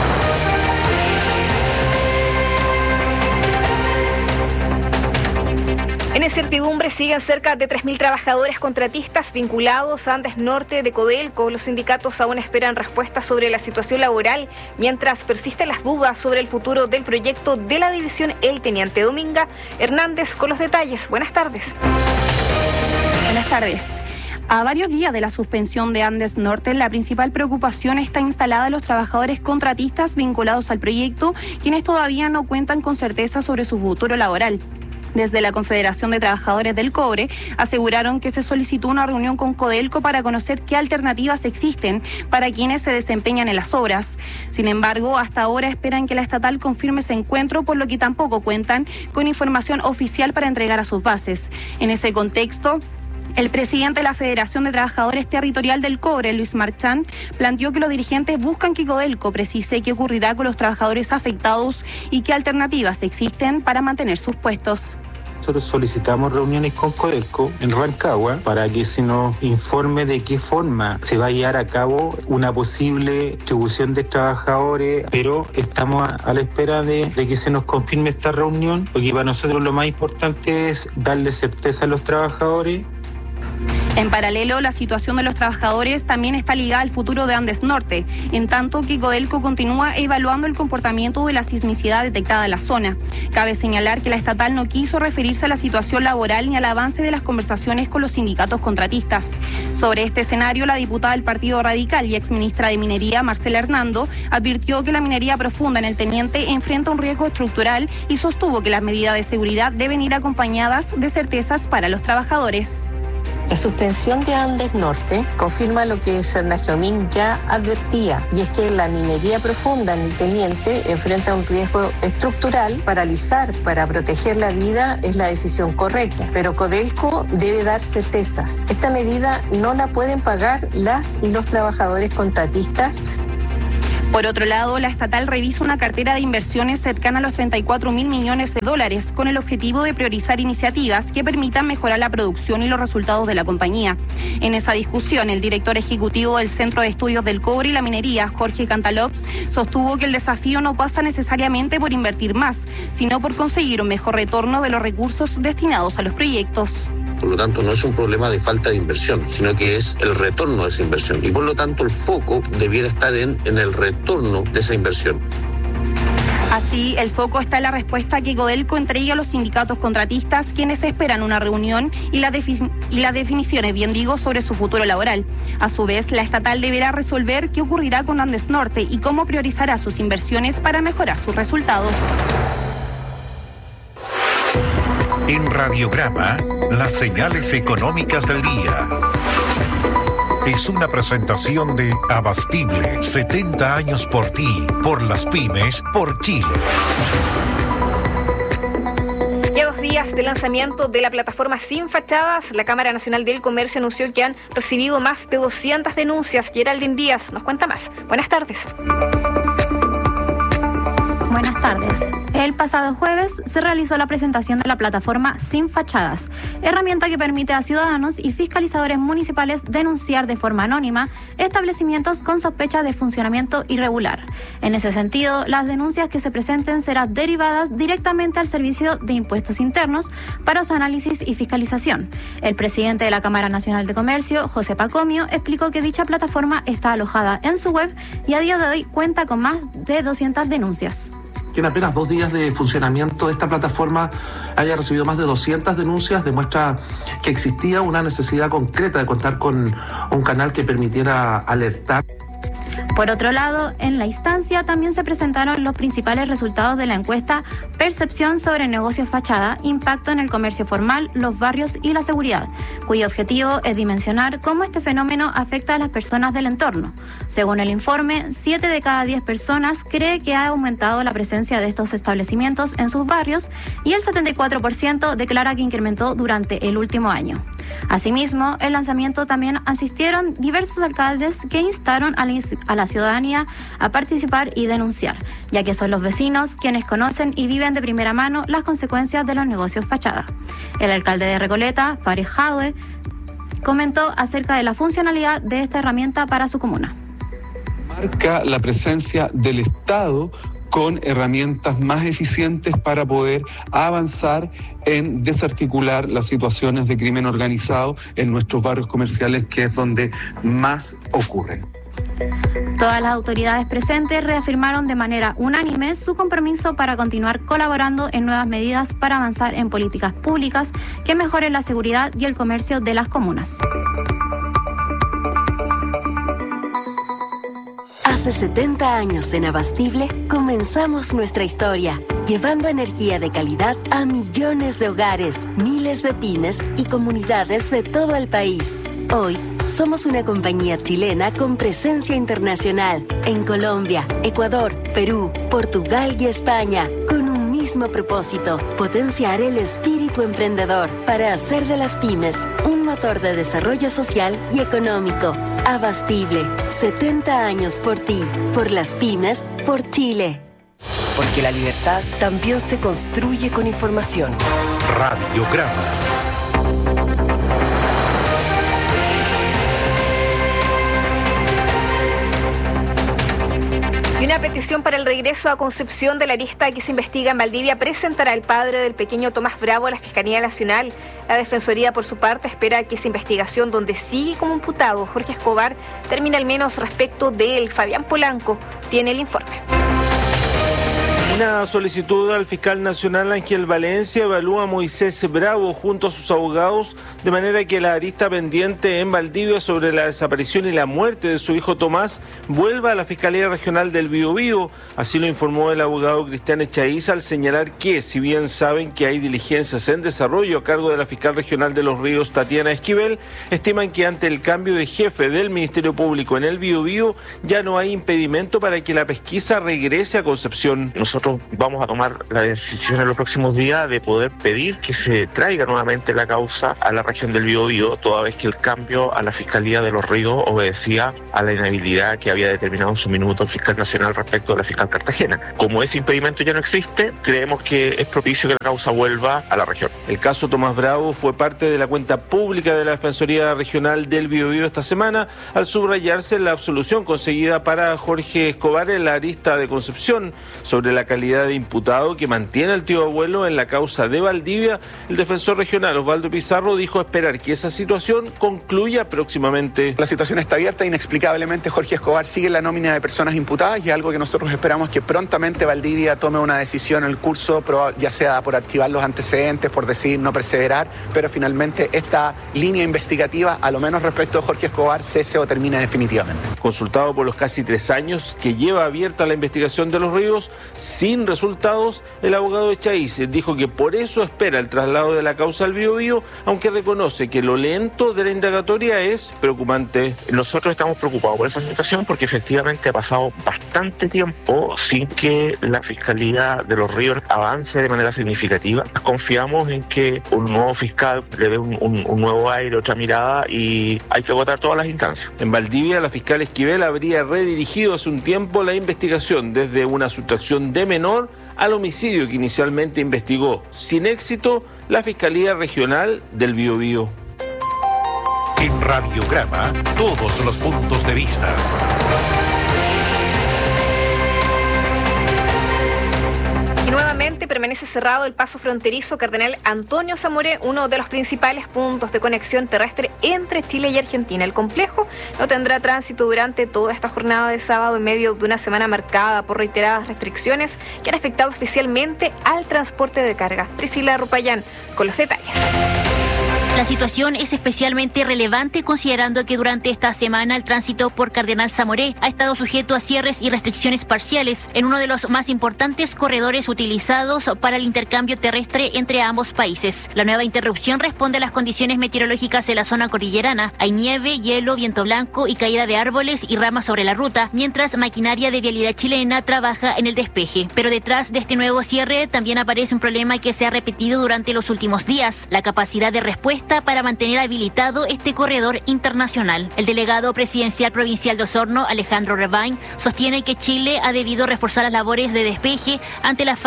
En incertidumbre siguen cerca de 3.000 trabajadores contratistas vinculados a Andes Norte de Codelco. Los sindicatos aún esperan respuestas sobre la situación laboral, mientras persisten las dudas sobre el futuro del proyecto de la división. El teniente Dominga Hernández con los detalles. Buenas tardes. Buenas tardes. A varios días de la suspensión de Andes Norte, la principal preocupación está instalada en los trabajadores contratistas vinculados al proyecto, quienes todavía no cuentan con certeza sobre su futuro laboral. Desde la Confederación de Trabajadores del Cobre aseguraron que se solicitó una reunión con Codelco para conocer qué alternativas existen para quienes se desempeñan en las obras. Sin embargo, hasta ahora esperan que la estatal confirme ese encuentro, por lo que tampoco cuentan con información oficial para entregar a sus bases. En ese contexto, el presidente de la Federación de Trabajadores Territorial del Cobre, Luis Marchán, planteó que los dirigentes buscan que Codelco precise qué ocurrirá con los trabajadores afectados y qué alternativas existen para mantener sus puestos. nosotros solicitamos reuniones con Codelco en Rancagua para que se nos informe de qué forma se va a llevar a cabo una posible distribución de trabajadores, pero estamos a la espera de que se nos confirme esta reunión, porque para nosotros lo más importante es darle certeza a los trabajadores. En paralelo, la situación de los trabajadores también está ligada al futuro de Andes Norte, en tanto que Codelco continúa evaluando el comportamiento de la sismicidad detectada en la zona. Cabe señalar que la estatal no quiso referirse a la situación laboral ni al avance de las conversaciones con los sindicatos contratistas. Sobre este escenario, la diputada del Partido Radical y exministra de Minería, Marcela Hernando, advirtió que la minería profunda en el Teniente enfrenta un riesgo estructural y sostuvo que las medidas de seguridad deben ir acompañadas de certezas para los trabajadores. La suspensión de Andes Norte confirma lo que Sernagiomín ya advertía, y es que la minería profunda en el Teniente enfrenta un riesgo estructural. Paralizar para proteger la vida es la decisión correcta, pero Codelco debe dar certezas. Esta medida no la pueden pagar las y los trabajadores contratistas. Por otro lado, la estatal revisa una cartera de inversiones cercana a los 34.000 millones de dólares con el objetivo de priorizar iniciativas que permitan mejorar la producción y los resultados de la compañía. En esa discusión, el director ejecutivo del Centro de Estudios del Cobre y la Minería, Jorge Cantalops, sostuvo que el desafío no pasa necesariamente por invertir más, sino por conseguir un mejor retorno de los recursos destinados a los proyectos. Por lo tanto, no es un problema de falta de inversión, sino que es el retorno de esa inversión. Y por lo tanto, el foco debiera estar en el retorno de esa inversión. Así, el foco está en la respuesta que Codelco entregue a los sindicatos contratistas, quienes esperan una reunión y las definiciones, sobre su futuro laboral. A su vez, la estatal deberá resolver qué ocurrirá con Andes Norte y cómo priorizará sus inversiones para mejorar sus resultados. En Radiograma, las señales económicas del día. Es una presentación de Abastible, 70 años por ti, por las pymes, por Chile. Ya 2 días de lanzamiento de la plataforma Sin Fachadas, la Cámara Nacional del Comercio anunció que han recibido más de 200 denuncias. Geraldine Díaz nos cuenta más. Buenas tardes. Buenas tardes. El pasado jueves se realizó la presentación de la plataforma Sin Fachadas, herramienta que permite a ciudadanos y fiscalizadores municipales denunciar de forma anónima establecimientos con sospecha de funcionamiento irregular. En ese sentido, las denuncias que se presenten serán derivadas directamente al Servicio de Impuestos Internos para su análisis y fiscalización. El presidente de la Cámara Nacional de Comercio, José Pacomio, explicó que dicha plataforma está alojada en su web y a día de hoy cuenta con más de 200 denuncias. Que en apenas 2 días de funcionamiento de esta plataforma haya recibido más de 200 denuncias demuestra que existía una necesidad concreta de contar con un canal que permitiera alertar. Por otro lado, en la instancia también se presentaron los principales resultados de la encuesta Percepción sobre negocios fachada, impacto en el comercio formal, los barrios y la seguridad, cuyo objetivo es dimensionar cómo este fenómeno afecta a las personas del entorno. Según el informe, 7 de cada 10 personas cree que ha aumentado la presencia de estos establecimientos en sus barrios y el 74% declara que incrementó durante el último año. Asimismo, el lanzamiento también asistieron diversos alcaldes que instaron a la ciudadanía a participar y denunciar, ya que son los vecinos quienes conocen y viven de primera mano las consecuencias de los negocios fachada. El alcalde de Recoleta, Farid Jadwe, comentó acerca de la funcionalidad de esta herramienta para su comuna. Marca la presencia del Estado con herramientas más eficientes para poder avanzar en desarticular las situaciones de crimen organizado en nuestros barrios comerciales, que es donde más ocurren. Todas las autoridades presentes reafirmaron de manera unánime su compromiso para continuar colaborando en nuevas medidas para avanzar en políticas públicas que mejoren la seguridad y el comercio de las comunas. Hace 70 años en Abastible comenzamos nuestra historia, llevando energía de calidad a millones de hogares, miles de pymes y comunidades de todo el país. Hoy somos una compañía chilena con presencia internacional en Colombia, Ecuador, Perú, Portugal y España, con un mismo propósito: potenciar el espíritu emprendedor para hacer de las pymes un motor de desarrollo social y económico. Abastible, 70 años por ti, por las pymes, por Chile. porque la libertad también se construye con información. Radiograma. Y una petición para el regreso a Concepción de la lista que se investiga en Valdivia presentará el padre del pequeño Tomás Bravo a la Fiscalía Nacional. La Defensoría, por su parte, espera que esa investigación, donde sigue como imputado Jorge Escobar, termine al menos respecto de él. Fabián Polanco tiene el informe. Una solicitud al fiscal nacional Ángel Valencia evalúa a Moisés Bravo junto a sus abogados, de manera que la arista pendiente en Valdivia sobre la desaparición y la muerte de su hijo Tomás vuelva a la Fiscalía Regional del Biobío. Así lo informó el abogado Cristian Echaiza al señalar que, si bien saben que hay diligencias en desarrollo a cargo de la fiscal regional de Los Ríos, Tatiana Esquivel, estiman que ante el cambio de jefe del Ministerio Público en el Biobío ya no hay impedimento para que la pesquisa regrese a Concepción. Nosotros vamos a tomar la decisión en los próximos días de poder pedir que se traiga nuevamente la causa a la región del Biobío, toda vez que el cambio a la Fiscalía de Los Ríos obedecía a la inhabilidad que había determinado en su minuto el fiscal nacional respecto a la fiscal Cartagena. Como ese impedimento ya no existe, creemos que es propicio que la causa vuelva a la región. El caso Tomás Bravo fue parte de la cuenta pública de la Defensoría Regional del Biobío esta semana, al subrayarse la absolución conseguida para Jorge Escobar en la arista de Concepción. Sobre la calidad de imputado que mantiene al tío abuelo en la causa de Valdivia, el defensor regional Osvaldo Pizarro dijo esperar que esa situación concluya próximamente. La situación está abierta, inexplicablemente Jorge Escobar sigue en la nómina de personas imputadas y algo que nosotros esperamos que prontamente Valdivia tome una decisión en el curso, ya sea por archivar los antecedentes, por decidir no perseverar, pero finalmente esta línea investigativa, a lo menos respecto a Jorge Escobar, cese o termine definitivamente. Consultado por los casi 3 años que lleva abierta la investigación de Los Ríos, sin resultados, el abogado Echaiza dijo que por eso espera el traslado de la causa al Biobío, aunque reconoce que lo lento de la indagatoria es preocupante. Nosotros estamos preocupados por esa situación porque efectivamente ha pasado bastante tiempo sin que la Fiscalía de Los Ríos avance de manera significativa. Confiamos en que un nuevo fiscal le dé un nuevo aire, otra mirada, y hay que agotar todas las instancias. En Valdivia, la fiscal Esquivel habría redirigido hace un tiempo la investigación desde una sustracción de menor al homicidio que inicialmente investigó sin éxito la Fiscalía Regional del Biobío. En Radiograma, todos los puntos de vista. Y nuevamente permanece cerrado el paso fronterizo Cardenal Antonio Zamoré, uno de los principales puntos de conexión terrestre entre Chile y Argentina. El complejo no tendrá tránsito durante toda esta jornada de sábado en medio de una semana marcada por reiteradas restricciones que han afectado especialmente al transporte de carga. Priscila Rupayán con los detalles. La situación es especialmente relevante considerando que durante esta semana el tránsito por Cardenal Zamoré ha estado sujeto a cierres y restricciones parciales en uno de los más importantes corredores utilizados para el intercambio terrestre entre ambos países. La nueva interrupción responde a las condiciones meteorológicas de la zona cordillerana. Hay nieve, hielo, viento blanco y caída de árboles y ramas sobre la ruta, mientras maquinaria de vialidad chilena trabaja en el despeje. Pero detrás de este nuevo cierre también aparece un problema que se ha repetido durante los últimos días: la capacidad de respuesta para mantener habilitado este corredor internacional. El delegado presidencial provincial de Osorno, Alejandro Rebain, sostiene que Chile ha debido reforzar las labores de despeje ante la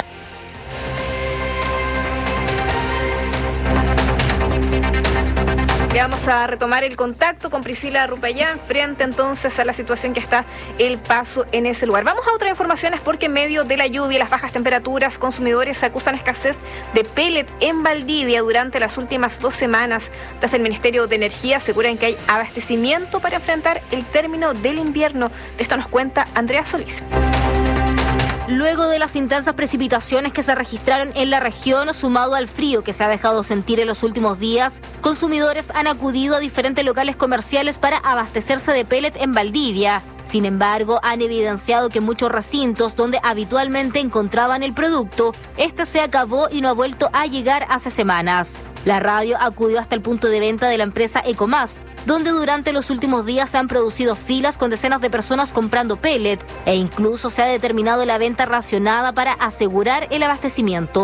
Vamos a retomar el contacto con Priscila Rupayán frente entonces a la situación que está el paso en ese lugar. Vamos a otras informaciones porque en medio de la lluvia y las bajas temperaturas, consumidores acusan escasez de pellet en Valdivia durante las últimas 2 semanas. Desde el Ministerio de Energía aseguran que hay abastecimiento para enfrentar el término del invierno. De esto nos cuenta Andrea Solís. Luego de las intensas precipitaciones que se registraron en la región, sumado al frío que se ha dejado sentir en los últimos días, consumidores han acudido a diferentes locales comerciales para abastecerse de pellet en Valdivia. Sin embargo, han evidenciado que muchos recintos donde habitualmente encontraban el producto, este se acabó y no ha vuelto a llegar hace semanas. La radio acudió hasta el punto de venta de la empresa Ecomás, donde durante los últimos días se han producido filas con decenas de personas comprando pellet e incluso se ha determinado la venta racionada para asegurar el abastecimiento.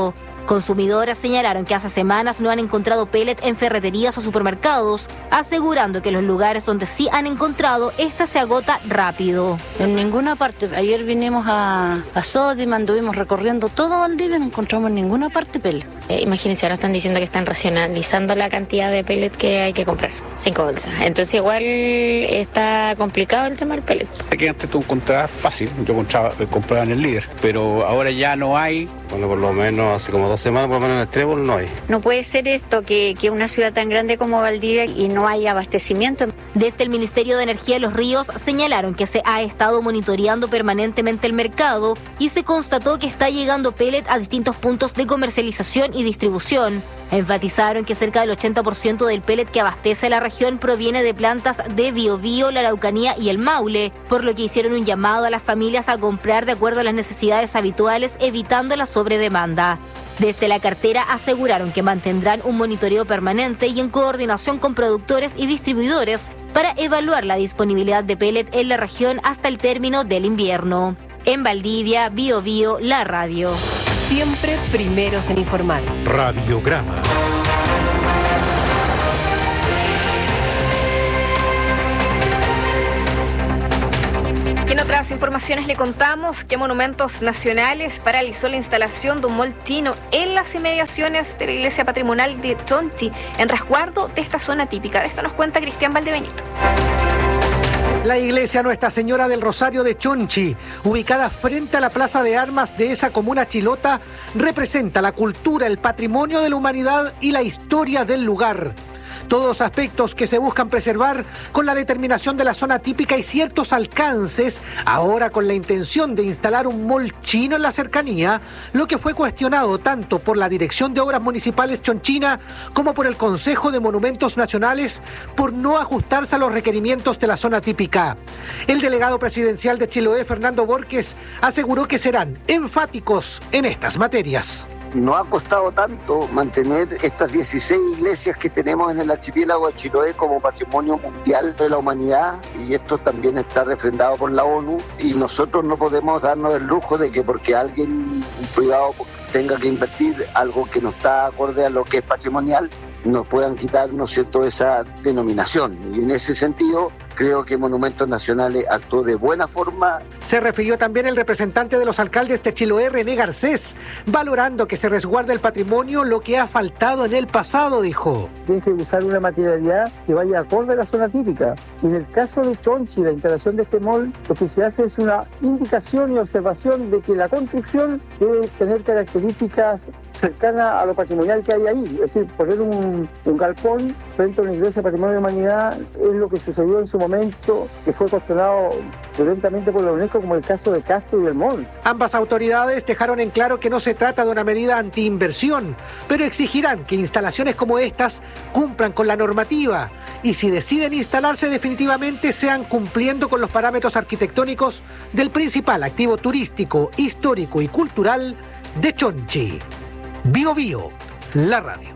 Consumidoras señalaron que hace semanas no han encontrado pellet en ferreterías o supermercados, asegurando que en los lugares donde sí han encontrado, esta se agota rápido. En ninguna parte. Ayer vinimos a Sodima, anduvimos recorriendo todo Valdivia, no encontramos en ninguna parte pellet. Imagínense, ahora están diciendo que están racionalizando la cantidad de pellet que hay que comprar, 5 bolsas. Entonces igual está complicado el tema del pellet. Que antes tú encontrabas fácil, yo compraba en el Líder, pero ahora ya no hay. Bueno, por lo menos hace como 2 semanas, por lo menos en el Trébol no hay. No puede ser esto, que una ciudad tan grande como Valdivia y no hay abastecimiento. Desde el Ministerio de Energía de Los Ríos señalaron que se ha estado monitoreando permanentemente el mercado y se constató que está llegando pellet a distintos puntos de comercialización y distribución. Enfatizaron que cerca del 80% del pellet que abastece la región proviene de plantas de Biobío, la Araucanía y el Maule, por lo que hicieron un llamado a las familias a comprar de acuerdo a las necesidades habituales, evitando la sobredemanda. Desde la cartera aseguraron que mantendrán un monitoreo permanente y en coordinación con productores y distribuidores para evaluar la disponibilidad de pellet en la región hasta el término del invierno. En Valdivia, Biobío, la radio. Siempre primeros en informar. Radiograma. En otras informaciones le contamos que Monumentos Nacionales paralizó la instalación de un mall chino en las inmediaciones de la iglesia patrimonial de Chonchi, en resguardo de esta zona típica. De esto nos cuenta Cristian Valdebenito. La iglesia Nuestra Señora del Rosario de Chonchi, ubicada frente a la plaza de armas de esa comuna chilota, representa la cultura, el patrimonio de la humanidad y la historia del lugar. Todos aspectos que se buscan preservar con la determinación de la zona típica y ciertos alcances, ahora con la intención de instalar un mall chino en la cercanía, lo que fue cuestionado tanto por la Dirección de Obras Municipales chonchina como por el Consejo de Monumentos Nacionales por no ajustarse a los requerimientos de la zona típica. El delegado presidencial de Chiloé, Fernando Borges, aseguró que serán enfáticos en estas materias. No ha costado tanto mantener estas 16 iglesias que tenemos en el archipiélago de Chiloé como patrimonio mundial de la humanidad, y esto también está refrendado por la ONU, y nosotros no podemos darnos el lujo de que porque alguien, un privado, tenga que invertir algo que no está acorde a lo que es patrimonial, nos puedan quitar, ¿no es cierto?, esa denominación. Y en ese sentido, creo que Monumentos Nacionales actuó de buena forma. Se refirió también el representante de los alcaldes de Chiloé, René Garcés, valorando que se resguarde el patrimonio, lo que ha faltado en el pasado, dijo. Tiene que usar una materialidad que vaya acorde a la zona típica. Y en el caso de Chonchi, la instalación de este mall, lo que se hace es una indicación y observación de que la construcción debe tener características cercana a lo patrimonial que hay ahí. Es decir, poner un galpón frente a una iglesia patrimonio de la humanidad es lo que sucedió en su momento, que fue cuestionado violentamente por la UNESCO, como el caso de Castro y el Mall. Ambas autoridades dejaron en claro que no se trata de una medida antiinversión, pero exigirán que instalaciones como estas cumplan con la normativa y si deciden instalarse definitivamente sean cumpliendo con los parámetros arquitectónicos del principal activo turístico, histórico y cultural de Chonchi. Biobío, la radio.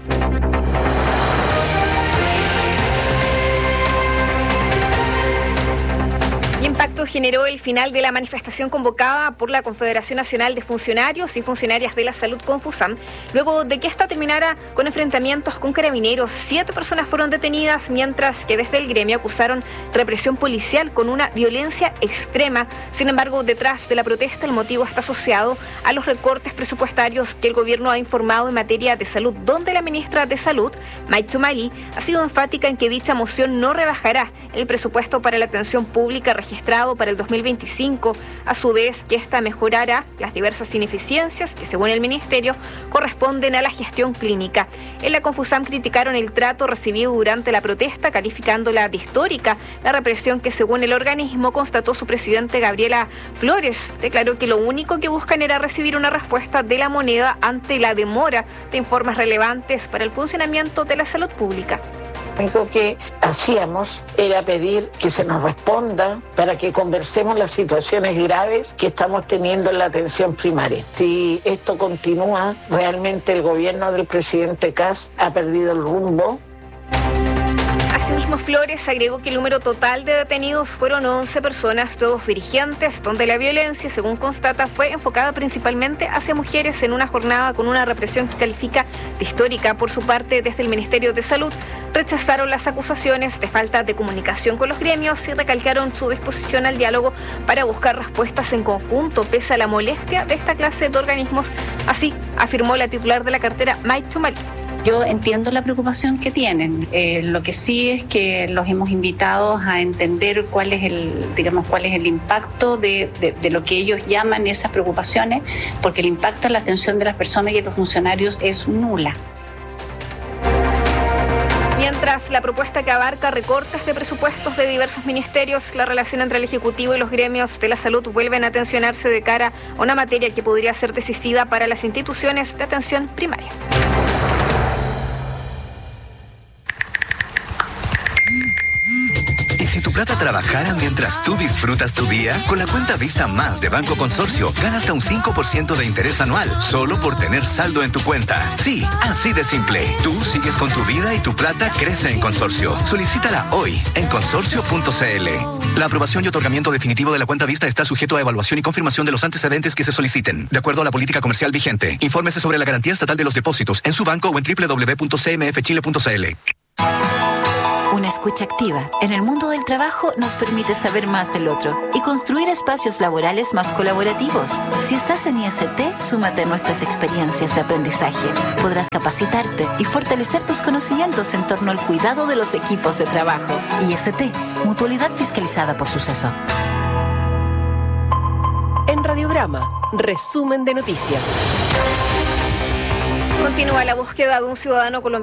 ¿Qué impacto generó el final de la manifestación convocada por la Confederación Nacional de Funcionarios y Funcionarias de la Salud, Confusam, luego de que esta terminara con enfrentamientos con carabineros? 7 personas fueron detenidas, mientras que desde el gremio acusaron represión policial con una violencia extrema. Sin embargo, detrás de la protesta el motivo está asociado a los recortes presupuestarios que el gobierno ha informado en materia de salud, donde la ministra de Salud, May Chumali, ha sido enfática en que dicha moción no rebajará el presupuesto para la atención pública registrado para el 2025, a su vez que esta mejorará las diversas ineficiencias que, según el ministerio, corresponden a la gestión clínica. En la Confusam criticaron el trato recibido durante la protesta, calificándola de histórica la represión que, según el organismo, constató su presidente Gabriela Flores. Declaró que lo único que buscan era recibir una respuesta de la moneda ante la demora de informes relevantes para el funcionamiento de la salud pública. Lo único que hacíamos era pedir que se nos responda para que conversemos las situaciones graves que estamos teniendo en la atención primaria. Si esto continúa, realmente el gobierno del presidente Kast ha perdido el rumbo. Asimismo, Flores agregó que el número total de detenidos fueron 11 personas, todos dirigentes, donde la violencia, según constata, fue enfocada principalmente hacia mujeres en una jornada con una represión que califica de histórica. Por su parte, desde el Ministerio de Salud rechazaron las acusaciones de falta de comunicación con los gremios y recalcaron su disposición al diálogo para buscar respuestas en conjunto, pese a la molestia de esta clase de organismos. Así afirmó la titular de la cartera, Maicho Malí. Yo entiendo la preocupación que tienen. Lo que sí es que los hemos invitado a entender cuál es el impacto de lo que ellos llaman esas preocupaciones, porque el impacto en la atención de las personas y de los funcionarios es nula. Mientras la propuesta que abarca recortes de presupuestos de diversos ministerios, la relación entre el Ejecutivo y los gremios de la salud vuelven a tensionarse de cara a una materia que podría ser decisiva para las instituciones de atención primaria. Si tu plata trabajara mientras tú disfrutas tu día, con la cuenta Vista Más de Banco Consorcio, gana hasta un 5% de interés anual, solo por tener saldo en tu cuenta. Sí, así de simple. Tú sigues con tu vida y tu plata crece en Consorcio. Solicítala hoy en consorcio.cl. La aprobación y otorgamiento definitivo de la cuenta Vista está sujeto a evaluación y confirmación de los antecedentes que se soliciten, de acuerdo a la política comercial vigente. Infórmese sobre la garantía estatal de los depósitos en su banco o en www.cmfchile.cl. Una escucha activa en el mundo del trabajo nos permite saber más del otro y construir espacios laborales más colaborativos. Si estás en IST, súmate a nuestras experiencias de aprendizaje. Podrás capacitarte y fortalecer tus conocimientos en torno al cuidado de los equipos de trabajo. IST, Mutualidad Fiscalizada por Suceso. En Radiograma, resumen de noticias. Continúa la búsqueda de un ciudadano colombiano